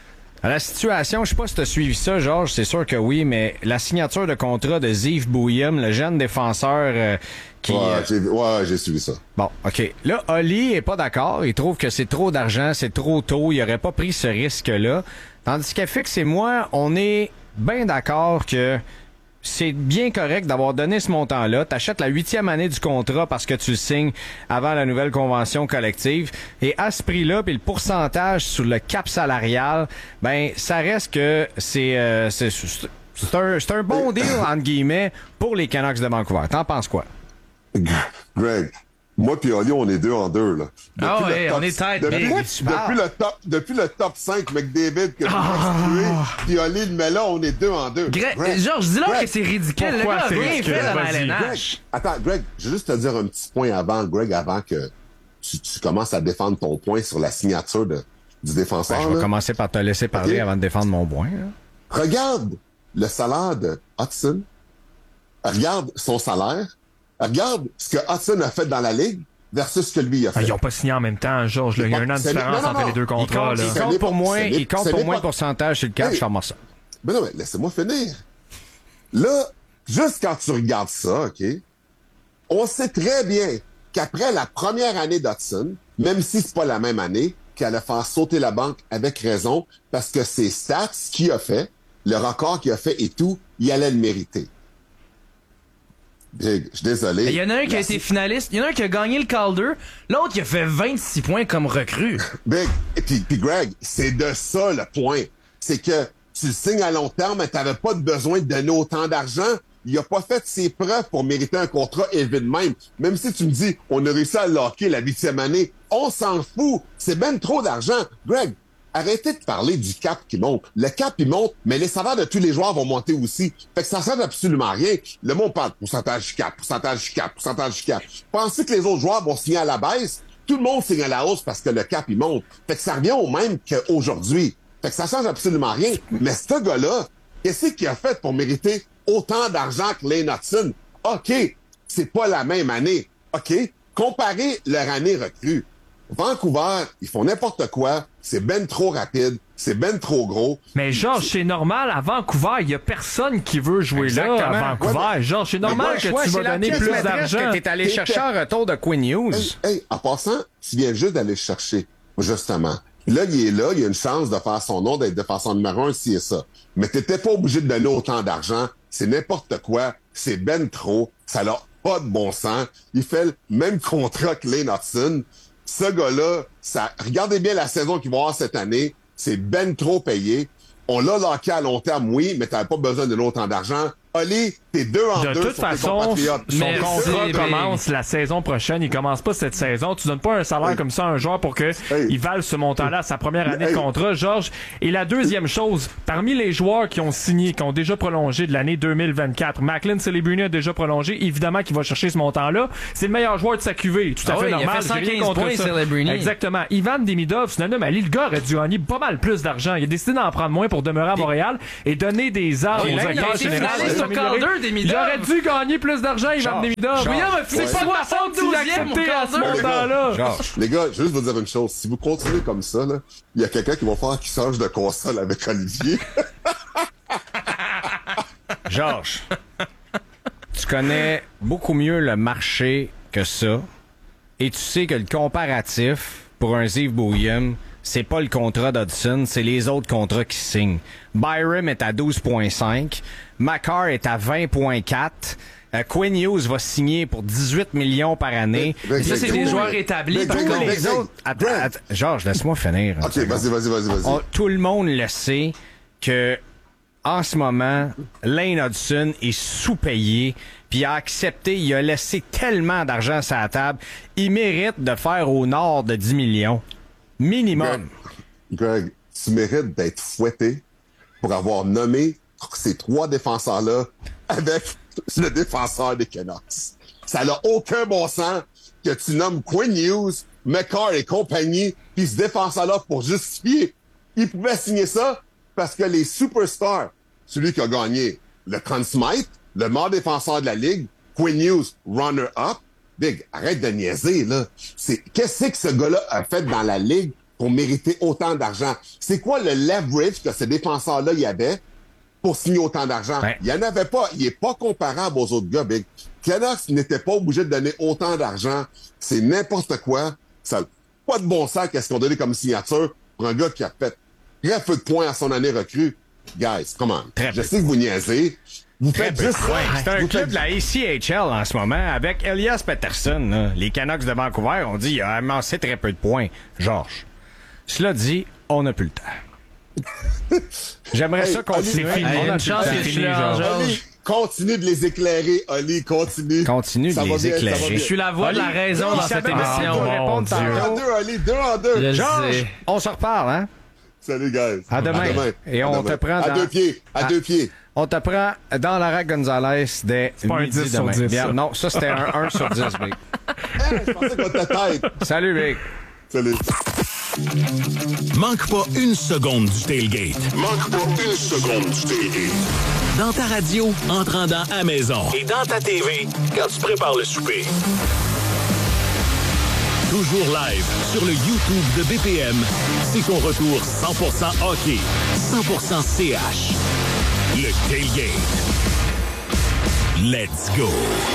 La situation, je sais pas si tu as suivi ça, Georges, c'est sûr que oui, mais la signature de contrat de Ziv Bouillum, le jeune défenseur qui... J'ai suivi ça. Bon, OK. Là, Oli est pas d'accord. Il trouve que c'est trop d'argent, c'est trop tôt. Il aurait pas pris ce risque-là. Tandis qu'FX et moi, on est bien d'accord que c'est bien correct d'avoir donné ce montant-là. T'achètes la 8e année du contrat parce que tu le signes avant la nouvelle convention collective. Et à ce prix-là, puis le pourcentage sur le cap salarial, ben ça reste que c'est un bon deal, entre guillemets, pour les Canucks de Vancouver. T'en penses quoi? Greg, moi puis Oli, on est 2 en 2, là. On est tête. Depuis le top 5, McDavid, que tu as puis Oli le met là, on est 2 en 2. Georges, dis-leur que c'est ridicule. Le gars a rien fait dans la LNH. Attends, Greg, je vais juste te dire un petit point avant, Greg, avant que tu commences à défendre ton point sur la signature du défenseur. Je vais commencer par te laisser parler avant de défendre mon point. Là. Regarde le salaire de Hudson. Regarde son salaire. Regarde ce que Hudson a fait dans la Ligue versus ce que lui a fait. Ils n'ont pas signé en même temps, Georges. Il y a un an de différence entre les 2 contrats. Il compte pour moins de pourcentage sur le cap, je t'en ça. Mais non, mais laissez-moi finir. Là, juste quand tu regardes ça, OK, on sait très bien qu'après la première année d'Hudson, même si c'est pas la même année, qu'elle a fait sauter la banque avec raison, parce que ses stats, ce qu'il a fait, le record qu'il a fait et tout, il allait le mériter. Big, je suis désolé. Il y en a un qui a été finaliste, il y en a un qui a gagné le Calder, l'autre qui a fait 26 points comme recrue. Big, et puis Greg, c'est de ça le point. C'est que tu le signes à long terme, mais t'avais pas besoin de donner autant d'argent. Il a pas fait ses preuves pour mériter un contrat élevé de même. Même si tu me dis, on a réussi à locker la 8e année, on s'en fout. C'est ben trop d'argent. Greg, arrêtez de parler du cap qui monte. Le cap, il monte, mais les salaires de tous les joueurs vont monter aussi. Fait que ça sert absolument à rien. Le monde parle pourcentage du cap. Pensez que les autres joueurs vont signer à la baisse? Tout le monde signe à la hausse parce que le cap, il monte. Fait que ça revient au même qu'aujourd'hui. Fait que ça change absolument rien. Mais ce gars-là, qu'est-ce qu'il a fait pour mériter autant d'argent que Lane Hudson? OK, c'est pas la même année. OK, comparez leur année recrue. Vancouver, ils font n'importe quoi, c'est ben trop rapide, c'est ben trop gros. Mais Georges, c'est normal, à Vancouver, il y a personne qui veut jouer là à Vancouver. Georges, c'est normal que tu vas donner plus d'argent. Que t'es allé chercher un retour de Quinn Hughes. En passant, tu viens juste d'aller chercher, justement. Là, il est là, il a une chance de faire son nom, d'être défenseur numéro 1, si et ça. Mais t'étais pas obligé de donner autant d'argent. C'est n'importe quoi, c'est ben trop, ça n'a pas de bon sens. Il fait le même contrat que Lane Hudson. Ce gars-là, regardez bien la saison qu'il va avoir cette année, c'est ben trop payé. On l'a locké à long terme, oui, mais t'avais pas besoin de autant d'argent. Oli, t'es 2-2 De toute sur tes façon, compatriotes. son Merci, contrat Big. commence la saison prochaine. Il commence pas cette saison. Tu donnes pas un salaire comme ça à un joueur pour que il vale ce montant-là à sa première année de contrat, Georges. Et la deuxième chose, parmi les joueurs qui ont signé, qui ont déjà prolongé de l'année 2024, Macklin Celebrini a déjà prolongé. Évidemment qu'il va chercher ce montant-là. C'est le meilleur joueur de sa QV. Tout à fait il a normal. fait J'ai rien 115 contre points, ça. Celebrini. Exactement. Ivan Demidov, c'est un homme à Lille. Le gars aurait dû gagner pas mal plus d'argent. Il a décidé d'en prendre moins pour demeurer à Montréal et donner des armes aux là, il a acteurs été généraux. finaliste au Calder, Demidov. Il aurait dû gagner plus d'argent, Ivan Demidov. C'est pas de ma faute s'il a accepté à ce montant-là. Les gars, je veux juste vous dire une chose. Si vous continuez comme ça, là, il y a quelqu'un qui va faire qui change de console avec Olivier. Georges, tu connais beaucoup mieux le marché que ça. Et tu sais que le comparatif pour un Ziv Bouyem, c'est pas le contrat d'Hudson, c'est les autres contrats qui signent. Byram est à 12,5. Makar est à 20,4. Quinn Hughes va signer pour 18 millions par année. Ça, c'est des joueurs établis, par contre. Les autres... Attends, Georges, laisse-moi finir. OK, vas-y. Tout le monde le sait que en ce moment, Lane Hudson est sous-payé, puis il a accepté, il a laissé tellement d'argent sur la table, il mérite de faire au nord de 10 millions. Minimum. Greg, tu mérites d'être fouetté pour avoir nommé ces trois défenseurs-là avec le défenseur des Canucks. Ça n'a aucun bon sens que tu nommes Quinn Hughes, McCarr et compagnie, puis ce défenseur-là pour justifier. Il pouvait signer ça parce que les superstars, celui qui a gagné le Conn Smythe, le meilleur défenseur de la Ligue, Quinn Hughes, runner-up, Big, arrête de niaiser, là. Qu'est-ce que ce gars-là a fait dans la Ligue pour mériter autant d'argent? C'est quoi le leverage que ce défenseur-là y avait pour signer autant d'argent? Ouais. Il n'y en avait pas. Il est pas comparable aux autres gars, Big. Canucks n'était pas obligé de donner autant d'argent. C'est n'importe quoi. Ça n'a pas de bon sens qu'est-ce qu'on donnait comme signature pour un gars qui a fait très peu de points à son année recrue. Guys, come on. Je sais que vous niaisez. Vous faites juste ça. C'est un club de la ACHL en ce moment avec Elias Pettersson. Là. Les Canucks de Vancouver ont dit qu'il a amassé très peu de points. Georges, cela dit, on n'a plus le temps. J'aimerais ça continuer. c'est fini. Hey, On a une plus chance le temps. que je suis C'est là, fini, Georges. Oli, continue de les éclairer, Oli. Continue. Continue de Ça va les bien, ça va éclairer. bien. Je suis la voix de la raison dans cette Isabelle, émission. on va répondre Dieu. tantôt. 2 en 2, Oli. 2 en 2. Je le Georges, sais. on se reparle, hein? Salut, guys. À demain. Et À on demain. te prend À dans... deux pieds. À deux pieds. On te prend dans Lara Gonzalez dès pas un midi 10 sur demain. 10, Bien, ça. non, ça c'était un 1 sur 10, Big. Je pensais qu'on était tête. Salut, Big. Salut. Manque pas une seconde du tailgate. Manque pas une seconde du tailgate. Dans ta radio, en te rendant à la maison. Et dans ta TV, quand tu prépares le souper. Toujours live sur le YouTube de BPM. C'est ton retour 100% hockey, 100% CH. Le tailgate. Let's go.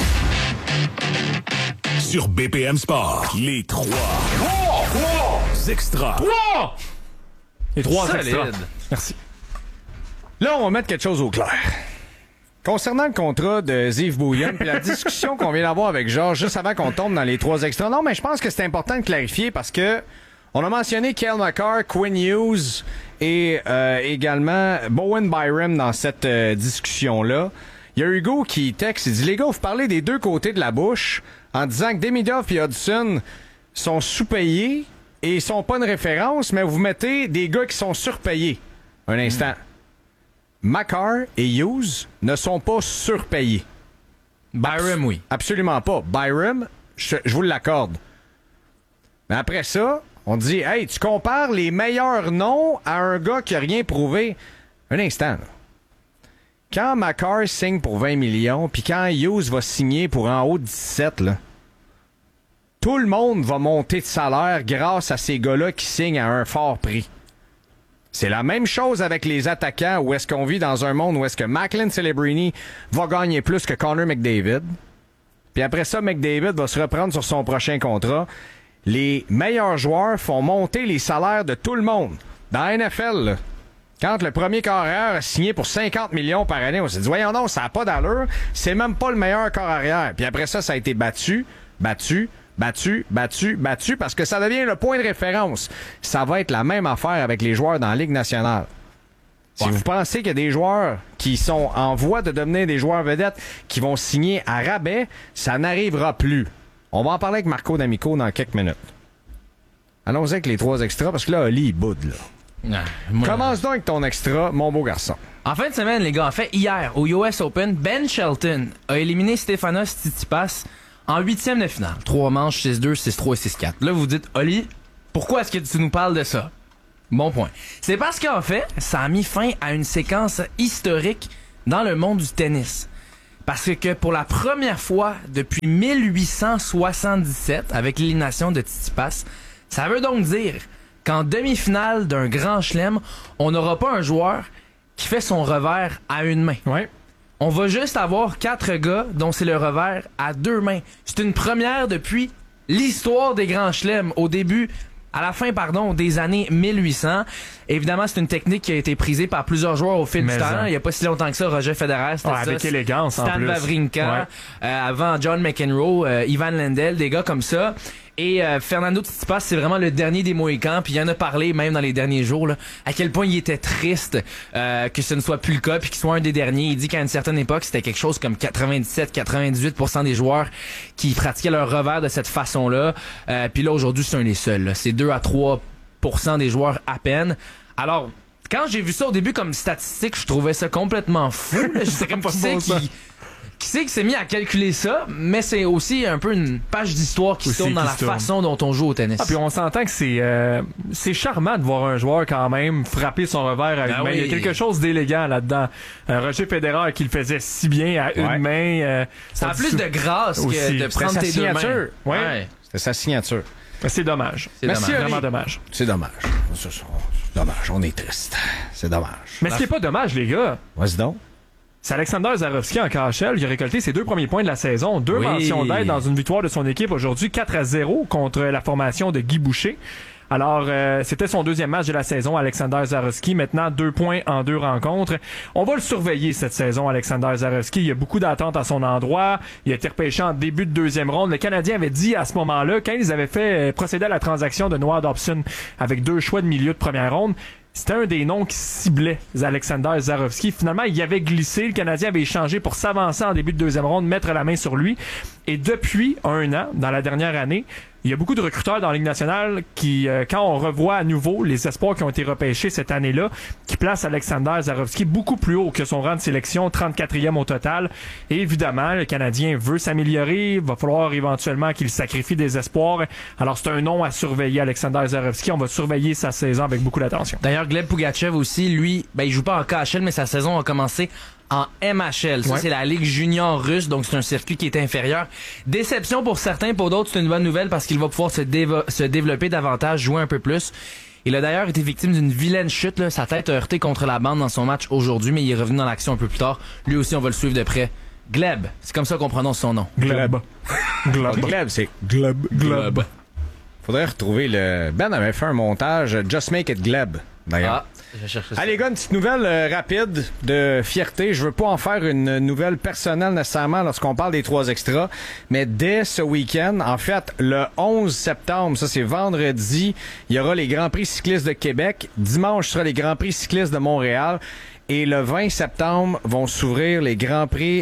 Sur BPM Sport, les trois extras. Les trois Solide. extras. Merci. Là, on va mettre quelque chose au clair. Concernant le contrat de Ziv Bouyem, puis la discussion qu'on vient d'avoir avec Georges juste avant qu'on tombe dans les trois extras. Non, mais je pense que c'est important de clarifier parce que on a mentionné Cale Makar, Quinn Hughes et également Bowen Byram dans cette discussion-là. Il y a Hugo qui texte, il dit « Les gars, vous parlez des deux côtés de la bouche en disant que Demidov et Hudson sont sous-payés et ils sont pas une référence, mais vous mettez des gars qui sont surpayés. » Un instant. Makar et Hughes ne sont pas surpayés. Byram, oui. Absolument pas. Byram, je vous l'accorde. Mais après ça, on dit, hey, tu compares les meilleurs noms à un gars qui a rien prouvé. Un instant, là. Quand Makar signe pour 20 millions, puis quand Hughes va signer pour en haut de 17, là, tout le monde va monter de salaire grâce à ces gars-là qui signent à un fort prix. C'est la même chose avec les attaquants où est-ce qu'on vit dans un monde où est-ce que Macklin Celebrini va gagner plus que Connor McDavid. Puis après ça, McDavid va se reprendre sur son prochain contrat. Les meilleurs joueurs font monter les salaires de tout le monde. Dans la NFL, là, quand le premier carrière a signé pour 50 millions par année, on s'est dit, voyons non, ça n'a pas d'allure. C'est même pas le meilleur corps arrière. Puis après ça, ça a été battu, parce que ça devient le point de référence. Ça va être la même affaire avec les joueurs dans la Ligue nationale. Si vous pensez qu'il y a des joueurs qui sont en voie de devenir des joueurs vedettes qui vont signer à rabais, ça n'arrivera plus. On va en parler avec Marco D'Amico dans quelques minutes. Allons-y avec les 3 extras, parce que là, Oli, il boude, là. Commence donc avec ton extra, mon beau garçon. En fin de semaine, les gars, en fait, hier, au US Open, Ben Shelton a éliminé Stefanos Tsitsipas en 8e de finale. 3 manches, 6-2, 6-3 et 6-4. Là, vous dites, Oli, pourquoi est-ce que tu nous parles de ça? Bon point. C'est parce qu'en fait, ça a mis fin à une séquence historique dans le monde du tennis. Parce que pour la première fois depuis 1877, avec l'élimination de Tsitsipas, ça veut donc dire qu'en demi-finale d'un grand chelem, on n'aura pas un joueur qui fait son revers à une main. Ouais. On va juste avoir 4 gars dont c'est le revers à 2 mains. C'est une première depuis l'histoire des grands chelems à la fin, des années 1800. Évidemment, c'est une technique qui a été prisée par plusieurs joueurs au fil du temps. Il n'y a pas si longtemps que ça, Roger Federer, c'était ça. Avec élégance, Stan en plus. Wawrinka, avant John McEnroe, Ivan Lendl, des gars comme ça. Et Fernando Tsitsipas, c'est vraiment le dernier des Mohicans, puis il en a parlé même dans les derniers jours, là, à quel point il était triste que ce ne soit plus le cas, puis qu'il soit un des derniers. Il dit qu'à une certaine époque, c'était quelque chose comme 97-98% des joueurs qui pratiquaient leur revers de cette façon-là. Puis là, aujourd'hui, c'est un des seuls. Là. C'est 2 à 3% des joueurs à peine. Alors, quand j'ai vu ça au début comme statistique, je trouvais ça complètement fou. Là. Je sais comme qui c'est qui s'est mis à calculer ça, mais c'est aussi un peu une page d'histoire qui se tourne dans la façon dont on joue au tennis. Ah, puis on s'entend que c'est charmant de voir un joueur quand même frapper son revers à une main. Il y a quelque chose d'élégant là-dedans. Roger Federer qui le faisait si bien à une main. Ça a plus de grâce que de prendre tes 2 mains. Ouais. C'était sa signature. C'est dommage. Merci, vraiment dommage. C'est dommage. C'est dommage. On est triste. C'est dommage. Mais ce qui est pas dommage, les gars. Vas-y donc. C'est Alexander Zverev en KHL qui a récolté ses 2 premiers points de la saison. 2 mentions d'aide dans une victoire de son équipe aujourd'hui, 4-0 contre la formation de Guy Boucher. Alors, c'était son 2e match de la saison, Alexander Zverev. Maintenant, 2 points en 2 rencontres. On va le surveiller cette saison, Alexander Zverev. Il y a beaucoup d'attentes à son endroit. Il a été repêché en début de 2e ronde. Le Canadien avait dit à ce moment-là, quand ils avaient fait procéder à la transaction de Noah Dobson avec 2 choix de milieu de première ronde, c'était un des noms qui ciblait Alexander Zverev. Finalement, il y avait glissé. Le Canadien avait échangé pour s'avancer en début de 2e ronde, mettre la main sur lui. Et depuis 1 an, dans la dernière année, il y a beaucoup de recruteurs dans la Ligue nationale qui, quand on revoit à nouveau les espoirs qui ont été repêchés cette année-là, qui placent Alexander Zverev beaucoup plus haut que son rang de sélection, 34e au total. Et évidemment, le Canadien veut s'améliorer. Il va falloir éventuellement qu'il sacrifie des espoirs. Alors, c'est un nom à surveiller, Alexander Zverev. On va surveiller sa saison avec beaucoup d'attention. D'ailleurs, Gleb Pugachev aussi, lui, il joue pas en KHL, mais sa saison a commencé en MHL. Ça, c'est la Ligue junior russe, donc c'est un circuit qui est inférieur. Déception pour certains, pour d'autres, c'est une bonne nouvelle parce qu'il va pouvoir se développer davantage, jouer un peu plus. Il a d'ailleurs été victime d'une vilaine chute, là. Sa tête a heurté contre la bande dans son match aujourd'hui, mais il est revenu dans l'action un peu plus tard. Lui aussi, on va le suivre de près. Gleb, c'est comme ça qu'on prononce son nom. Gleb. Gleb, c'est Gleb. Faudrait retrouver le... Ben avait fait un montage, Just Make It Gleb, d'ailleurs. Allez, les gars, une petite nouvelle rapide de fierté. Je veux pas en faire une nouvelle personnelle nécessairement lorsqu'on parle des 3 extras, mais dès ce week-end, en fait, le 11 septembre, ça c'est vendredi, il y aura les Grands Prix cyclistes de Québec. Dimanche, ce sera les Grands Prix cyclistes de Montréal. Et le 20 septembre vont s'ouvrir les Grands Prix,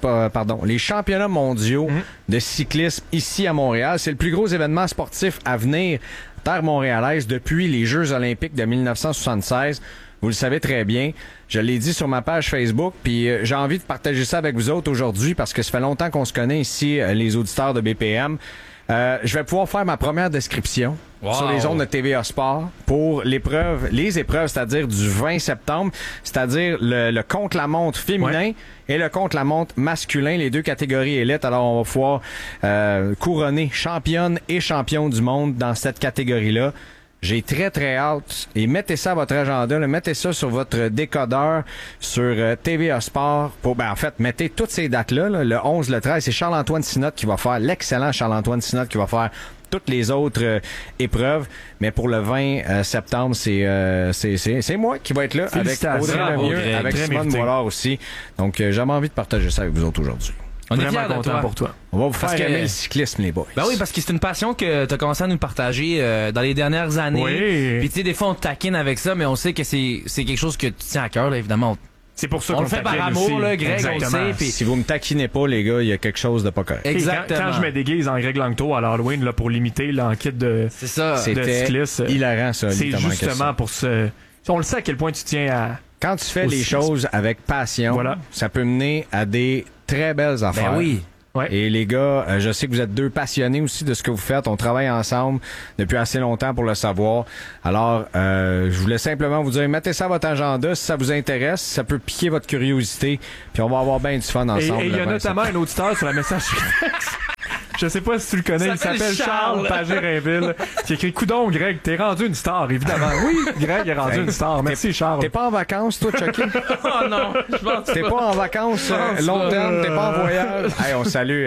les championnats mondiaux de cyclisme ici à Montréal. C'est le plus gros événement sportif à venir terre montréalaise depuis les Jeux olympiques de 1976. Vous le savez très bien. Je l'ai dit sur ma page Facebook, puis j'ai envie de partager ça avec vous autres aujourd'hui parce que ça fait longtemps qu'on se connaît ici, les auditeurs de BPM. Je vais pouvoir faire ma première description sur les ondes de TVA Sport pour les épreuves, c'est-à-dire du 20 septembre, c'est-à-dire le contre-la-montre féminin et le contre-la-montre masculin, les 2 catégories élites. Alors, on va pouvoir couronner championne et champion du monde dans cette catégorie-là. J'ai très, très hâte. Et mettez ça à votre agenda, là, mettez ça sur votre décodeur, sur TVA Sport. En fait, mettez toutes ces dates-là, là, le 11, le 13. C'est Charles-Antoine Sinotte qui va faire, l'excellent Charles-Antoine Sinotte qui va faire toutes les autres épreuves. Mais pour le 20 septembre, c'est moi qui va être là avec Audrey Lemieux, avec Simone Boilard aussi. Donc, j'avais envie de partager ça avec vous autres aujourd'hui. On est Vraiment fiers de content toi. pour toi. On va vous Parce faire que- aimer le cyclisme, les boys. Ben oui, parce que c'est une passion que t'as commencé à nous partager dans les dernières années. Oui. Puis tu sais, des fois on te taquine avec ça, mais on sait que c'est quelque chose que tu tiens à cœur, là, évidemment. C'est pour ça On qu'on le fait par taquine amour, aussi. là, Greg, on le Exactement. sait, puis- Si vous me taquinez pas, les gars, il y a quelque chose de pas correct. Et Exactement. Quand je me déguise en Greg Langto à l'Halloween là, pour l'imiter là, en kit de C'est ça. C'était cycliste, hilarant, ça. c'est littéralement, justement question. pour ce... On le sait à quel point tu tiens à... Quand tu fais au les cyclisme. choses avec passion, Voilà. ça peut mener à des très belles affaires. Ben oui. Ouais. Et les gars, je sais que vous êtes deux passionnés aussi de ce que vous faites. On travaille ensemble depuis assez longtemps pour le savoir. Alors, je voulais simplement vous dire, mettez ça à votre agenda si ça vous intéresse. Ça peut piquer votre curiosité. Puis on va avoir bien du fun ensemble. Et il y a le 20 notamment un auditeur sur la messagerie texte. Je sais pas si tu le connais, il s'appelle Charles Pagé-Rainville, qui écrit « Coudon, Greg, t'es rendu une star, évidemment. » Oui, Greg est rendu une star. Merci, Charles. T'es pas en vacances, toi, Chucky? Oh non, je pense T'es pas en vacances pense long pas. terme, t'es pas en voyage. Hey, on salue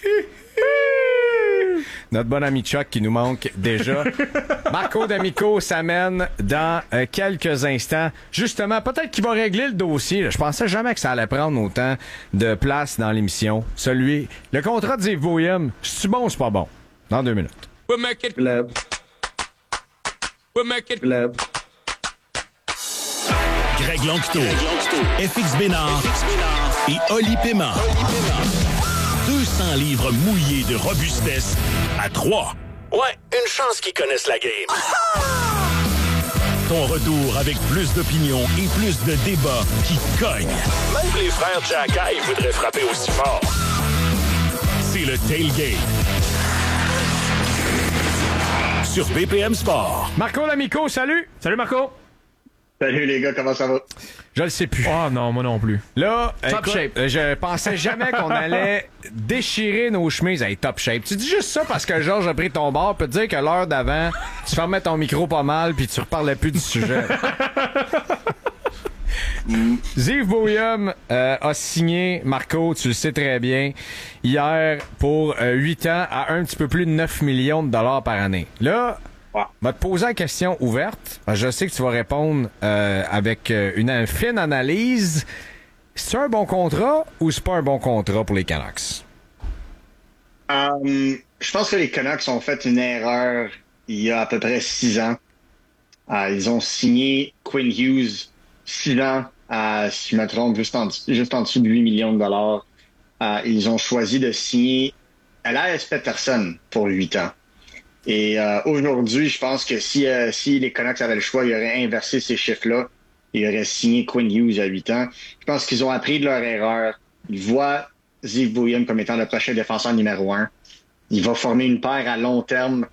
notre bon ami Chuck qui nous manque déjà. Marco D'Amico s'amène dans quelques instants. Justement, peut-être qu'il va régler le dossier. Je pensais jamais que ça allait prendre autant de place dans l'émission. Le contrat de Yves Williams, c'est-tu bon ou c'est pas bon? Dans 2 minutes. Greg Lanctot, FX Bénard et Oli Paiement. 200 livres mouillés de robustesse à 3. Ouais, une chance qu'ils connaissent la game. Ton retour avec plus d'opinion et plus de débats qui cognent. Même les frères Jackay voudraient frapper aussi fort. C'est le Tailgate. Sur BPM Sport. Marco D'Amico, salut! Salut, Marco. Salut les gars, comment ça va? Je le sais plus. Oh non, moi non plus. Là, Top écoute, shape. Je pensais jamais qu'on allait déchirer nos chemises. Hey, top shape. Tu dis juste ça parce que Georges a pris ton bord. Peut te dire que l'heure d'avant, tu fermais ton micro pas mal puis tu reparlais plus du sujet. Yves Williams a signé, Marco, tu le sais très bien, hier pour 8 ans à un petit peu plus de 9 millions de dollars par année. Là, je vais te poser la question ouverte. Je sais que tu vas répondre avec une fine analyse. C'est un bon contrat ou c'est pas un bon contrat pour les Canucks? Je pense que les Canucks ont fait une erreur il y a à peu près 6 ans. Ils ont signé Quinn Hughes 6 ans, si je me trompe, juste en dessous de 8 millions de dollars. Ils ont choisi de signer Elias Pettersson pour 8 ans. Et aujourd'hui, je pense que si les Canucks avaient le choix, ils auraient inversé ces chiffres-là. Ils auraient signé Quinn Hughes à 8 ans. Je pense qu'ils ont appris de leur erreur. Ils voient Yves Williams comme étant le prochain défenseur numéro 1. Il va former une paire à long terme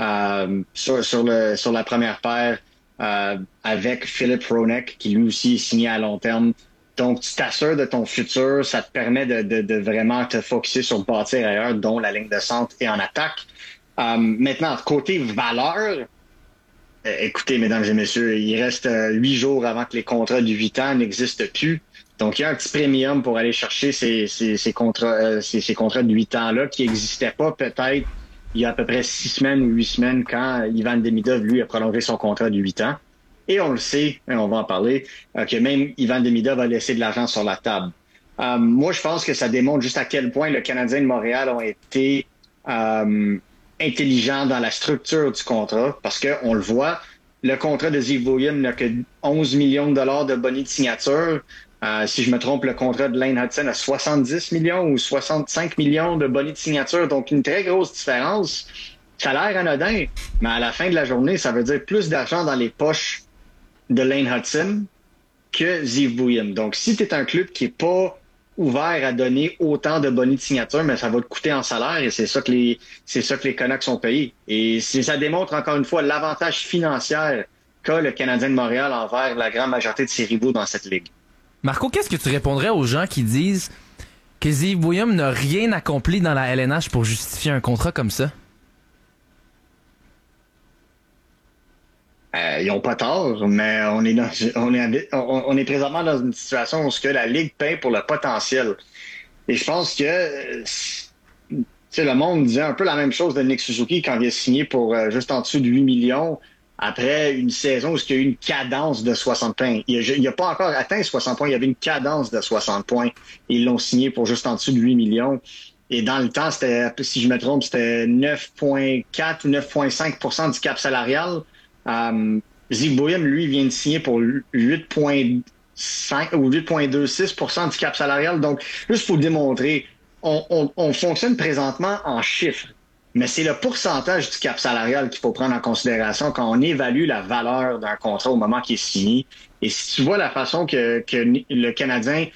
sur la première paire avec Philip Hronek, qui lui aussi est signé à long terme. Donc, tu t'assures de ton futur. Ça te permet de vraiment te focusser sur bâtir ailleurs, dont la ligne de centre et en attaque. Maintenant, côté valeur, écoutez, mesdames et messieurs, il reste 8 jours avant que les contrats de 8 ans n'existent plus. Donc, il y a un petit premium pour aller chercher ces contrats de 8 ans-là qui n'existaient pas peut-être il y a à peu près 6 semaines ou 8 semaines quand Ivan Demidov, lui, a prolongé son contrat de 8 ans. Et on le sait, et on va en parler, que même Ivan Demidov a laissé de l'argent sur la table. Moi, je pense que ça démontre juste à quel point le Canadien de Montréal ont été intelligents dans la structure du contrat, parce que on le voit, le contrat de Yves Williams n'a que 11 millions de dollars de bonus de signature. Si je me trompe, le contrat de Lane Hudson a 70 millions ou 65 millions de bonus de signature, donc une très grosse différence. Ça a l'air anodin, mais à la fin de la journée, ça veut dire plus d'argent dans les poches de Lane Hudson que Yves Williams. Donc, si tu es un club qui est pas ouvert à donner autant de bonus de signature, mais ça va te coûter en salaire et c'est ça que les Canucks ont payé. Et ça démontre encore une fois l'avantage financier qu'a le Canadien de Montréal envers la grande majorité de ses rivaux dans cette ligue. Marco, qu'est-ce que tu répondrais aux gens qui disent que Yves Williams n'a rien accompli dans la LNH pour justifier un contrat comme ça? Ils ont pas tort, mais on est présentement dans une situation où la Ligue paie pour le potentiel. Et je pense que le monde disait un peu la même chose de Nick Suzuki quand il a signé pour juste en dessous de 8 millions. après une saison où il y a eu une cadence de 60 points. Il n'a pas encore atteint 60 points, il y avait une cadence de 60 points. Ils l'ont signé pour juste en dessous de 8 millions. Et dans le temps, c'était, si je me trompe, c'était 9,4 ou 9,5% du cap salarial. Ziv Boeheim, lui, vient de signer pour 8,5 ou 8,26% du cap salarial. Donc, juste pour démontrer, on fonctionne présentement en chiffres. Mais c'est le pourcentage du cap salarial qu'il faut prendre en considération quand on évalue la valeur d'un contrat au moment qu'il est signé. Et si tu vois la façon que le Canadien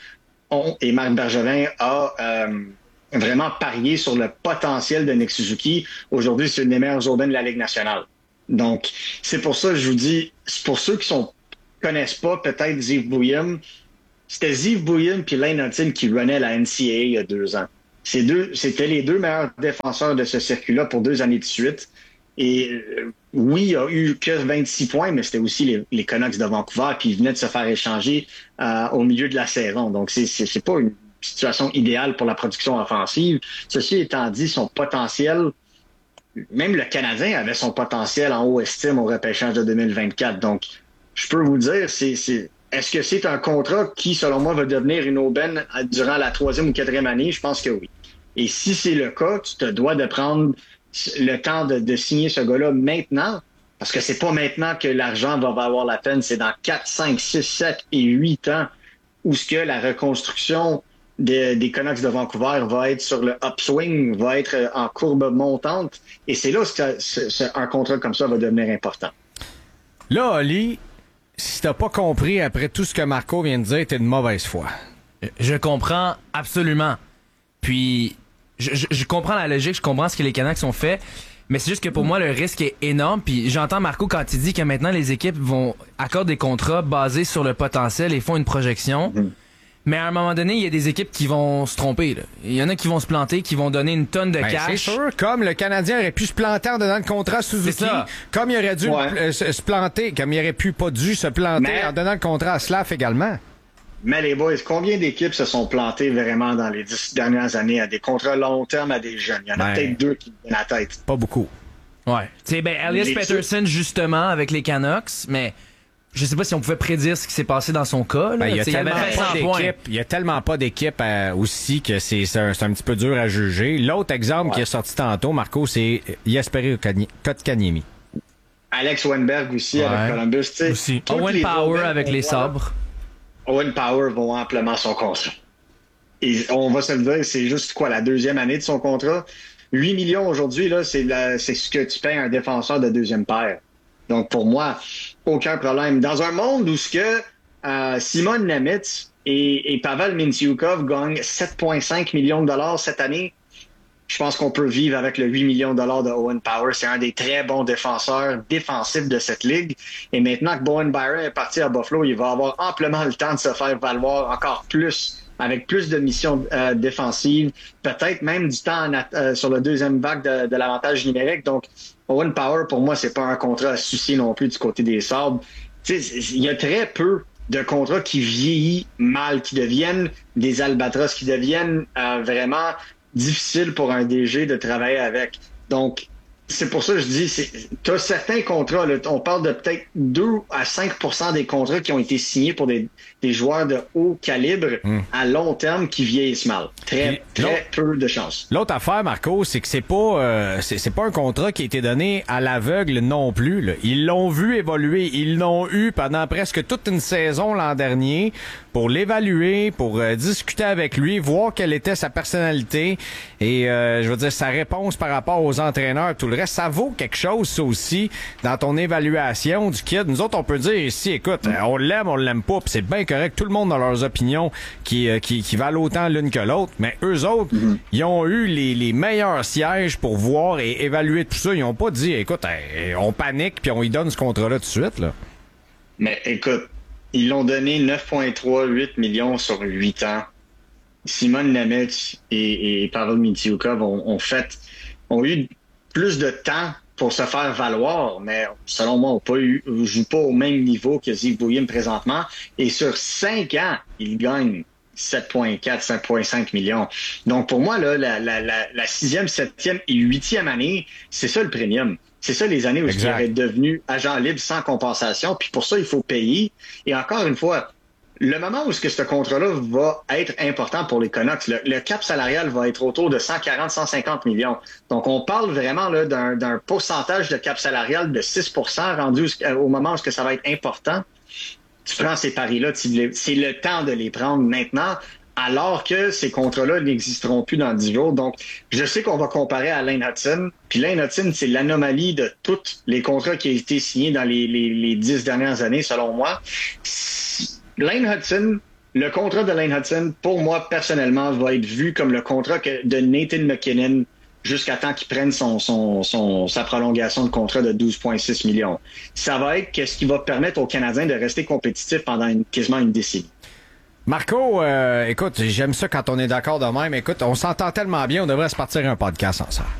et Marc Bergevin a vraiment parié sur le potentiel de Nick Suzuki, aujourd'hui, c'est une des meilleures urbaines de la Ligue nationale. Donc, c'est pour ça que je vous dis, c'est pour ceux qui connaissent pas peut-être Ziv Boeheim, c'était Ziv Boeheim puis Lane Hutton qui runaient la NCAA il y a 2 ans. C'était les 2 meilleurs défenseurs de ce circuit-là pour 2 années de suite. Et oui, il a eu que 26 points, mais c'était aussi les Canucks de Vancouver, puis ils venaient de se faire échanger au milieu de la saison. Donc, c'est pas une situation idéale pour la production offensive. Ceci étant dit, son potentiel, même le Canadien avait son potentiel en haut estime au repêchage de 2024. Donc, je peux vous dire, est-ce que c'est un contrat qui, selon moi, va devenir une aubaine durant la 3e ou 4e année? Je pense que oui. Et si c'est le cas, tu te dois de prendre le temps de signer ce gars-là maintenant, parce que c'est pas maintenant que l'argent va valoir la peine, c'est dans 4, 5, 6, 7 et 8 ans où ce que la reconstruction des Canucks de Vancouver va être sur le upswing, va être en courbe montante. Et c'est là que un contrat comme ça va devenir important. Là, Oli, si t'as pas compris après tout ce que Marco vient de dire, t'es de mauvaise foi. Je comprends absolument. Puis, je comprends la logique, je comprends ce que les Canucks ont fait, mais c'est juste que pour moi, le risque est énorme. Puis j'entends Marco quand il dit que maintenant, les équipes vont accorder des contrats basés sur le potentiel et font une projection. Mais à un moment donné, il y a des équipes qui vont se tromper. Là. Il y en a qui vont se planter, qui vont donner une tonne de cash. C'est sûr, comme le Canadien aurait pu se planter en donnant le contrat Suzuki, comme il aurait dû se planter, comme il aurait pu pas dû se planter en donnant le contrat à Slav également. Mais les boys, combien d'équipes se sont plantées vraiment dans les 10 dernières années à des contrats long terme à des jeunes? Il y en a peut-être 2 qui viennent à la tête. Pas beaucoup. Ouais. Tu sais, Elias Pettersson, justement, avec les Canucks, mais je sais pas si on pouvait prédire ce qui s'est passé dans son cas. Là. Il y a tellement pas d'équipe aussi que c'est un petit peu dur à juger. L'autre exemple qui est sorti tantôt, Marco, c'est Jesperi Kotkaniemi. Alex Wennberg aussi avec Columbus. Aussi. Owen Power avec les Sabres. Owen Power vaut amplement son contrat. Et on va se le dire, c'est juste la 2e année de son contrat. 8 millions aujourd'hui, là, c'est ce que tu payes un défenseur de 2e paire. Donc, pour moi, aucun problème. Dans un monde où Simon Nemeth et Pavel Mintyukov gagnent 7,5 millions de dollars cette année, je pense qu'on peut vivre avec le 8 millions de dollars de Owen Power. C'est un des très bons défenseurs défensifs de cette ligue. Et maintenant que Bowen Byron est parti à Buffalo, il va avoir amplement le temps de se faire valoir encore plus, avec plus de missions défensives, peut-être même du temps sur le 2e vague de l'avantage numérique. Donc, Owen Power, pour moi, c'est pas un contrat à soucier non plus du côté des Sabres. Il y a très peu de contrats qui vieillissent mal, qui deviennent des albatros, qui deviennent vraiment difficiles pour un DG de travailler avec. Donc, c'est pour ça que je dis, tu as certains contrats, là, on parle de peut-être 2 à 5% des contrats qui ont été signés pour des joueurs de haut calibre à long terme qui vieillissent mal. Très peu de chance. L'autre affaire, Marco, c'est que c'est pas un contrat qui a été donné à l'aveugle non plus. Là. Ils l'ont vu évoluer. Ils l'ont eu pendant presque toute une saison l'an dernier pour l'évaluer, pour discuter avec lui, voir quelle était sa personnalité et je veux dire sa réponse par rapport aux entraîneurs, tout le reste. Ça vaut quelque chose, ça aussi, dans ton évaluation du kid. Nous autres, on peut dire ici, écoute, on l'aime pas, puis c'est bien correct. Tout le monde a leurs opinions qui valent autant l'une que l'autre, mais eux autres, ils ont eu les meilleurs sièges pour voir et évaluer tout ça. Ils ont pas dit, écoute, on panique puis on lui donne ce contrat-là tout de suite, là. Mais écoute, ils l'ont donné 9,38 millions sur 8 ans. Simon Nemeth et Pavel Mintyukov ont eu plus de temps pour se faire valoir, mais selon moi, ne jouent pas au même niveau que Ziv Boeheim présentement. Et sur 5 ans, ils gagnent 7,4, 7,5 millions. Donc pour moi, là, la 6e, 7e et 8e année, c'est ça le premium. C'est ça les années où il Exact. est devenu agent libre sans compensation, puis pour ça, il faut payer. Et encore une fois, le moment où ce contrat-là va être important pour les Canucks, le cap salarial va être autour de 140-150 millions. Donc, on parle vraiment là d'un pourcentage de cap salarial de 6% rendu au moment où ce que ça va être important. Tu prends ces paris-là, c'est le temps de les prendre maintenant, alors que ces contrats-là n'existeront plus dans 10 jours. Donc, je sais qu'on va comparer à Lane Hutson. Puis Lane Hutson, c'est l'anomalie de tous les contrats qui ont été signés dans les 10 dernières années, selon moi. Lane Hutson, le contrat de Lane Hutson, pour moi, personnellement, va être vu comme le contrat de Nathan McKinnon jusqu'à temps qu'il prenne sa prolongation de contrat de 12,6 millions. Ça va être ce qui va permettre aux Canadiens de rester compétitifs pendant quasiment une décennie. Marco, écoute, j'aime ça quand on est d'accord de même. Écoute, on s'entend tellement bien, on devrait se partir un podcast ensemble.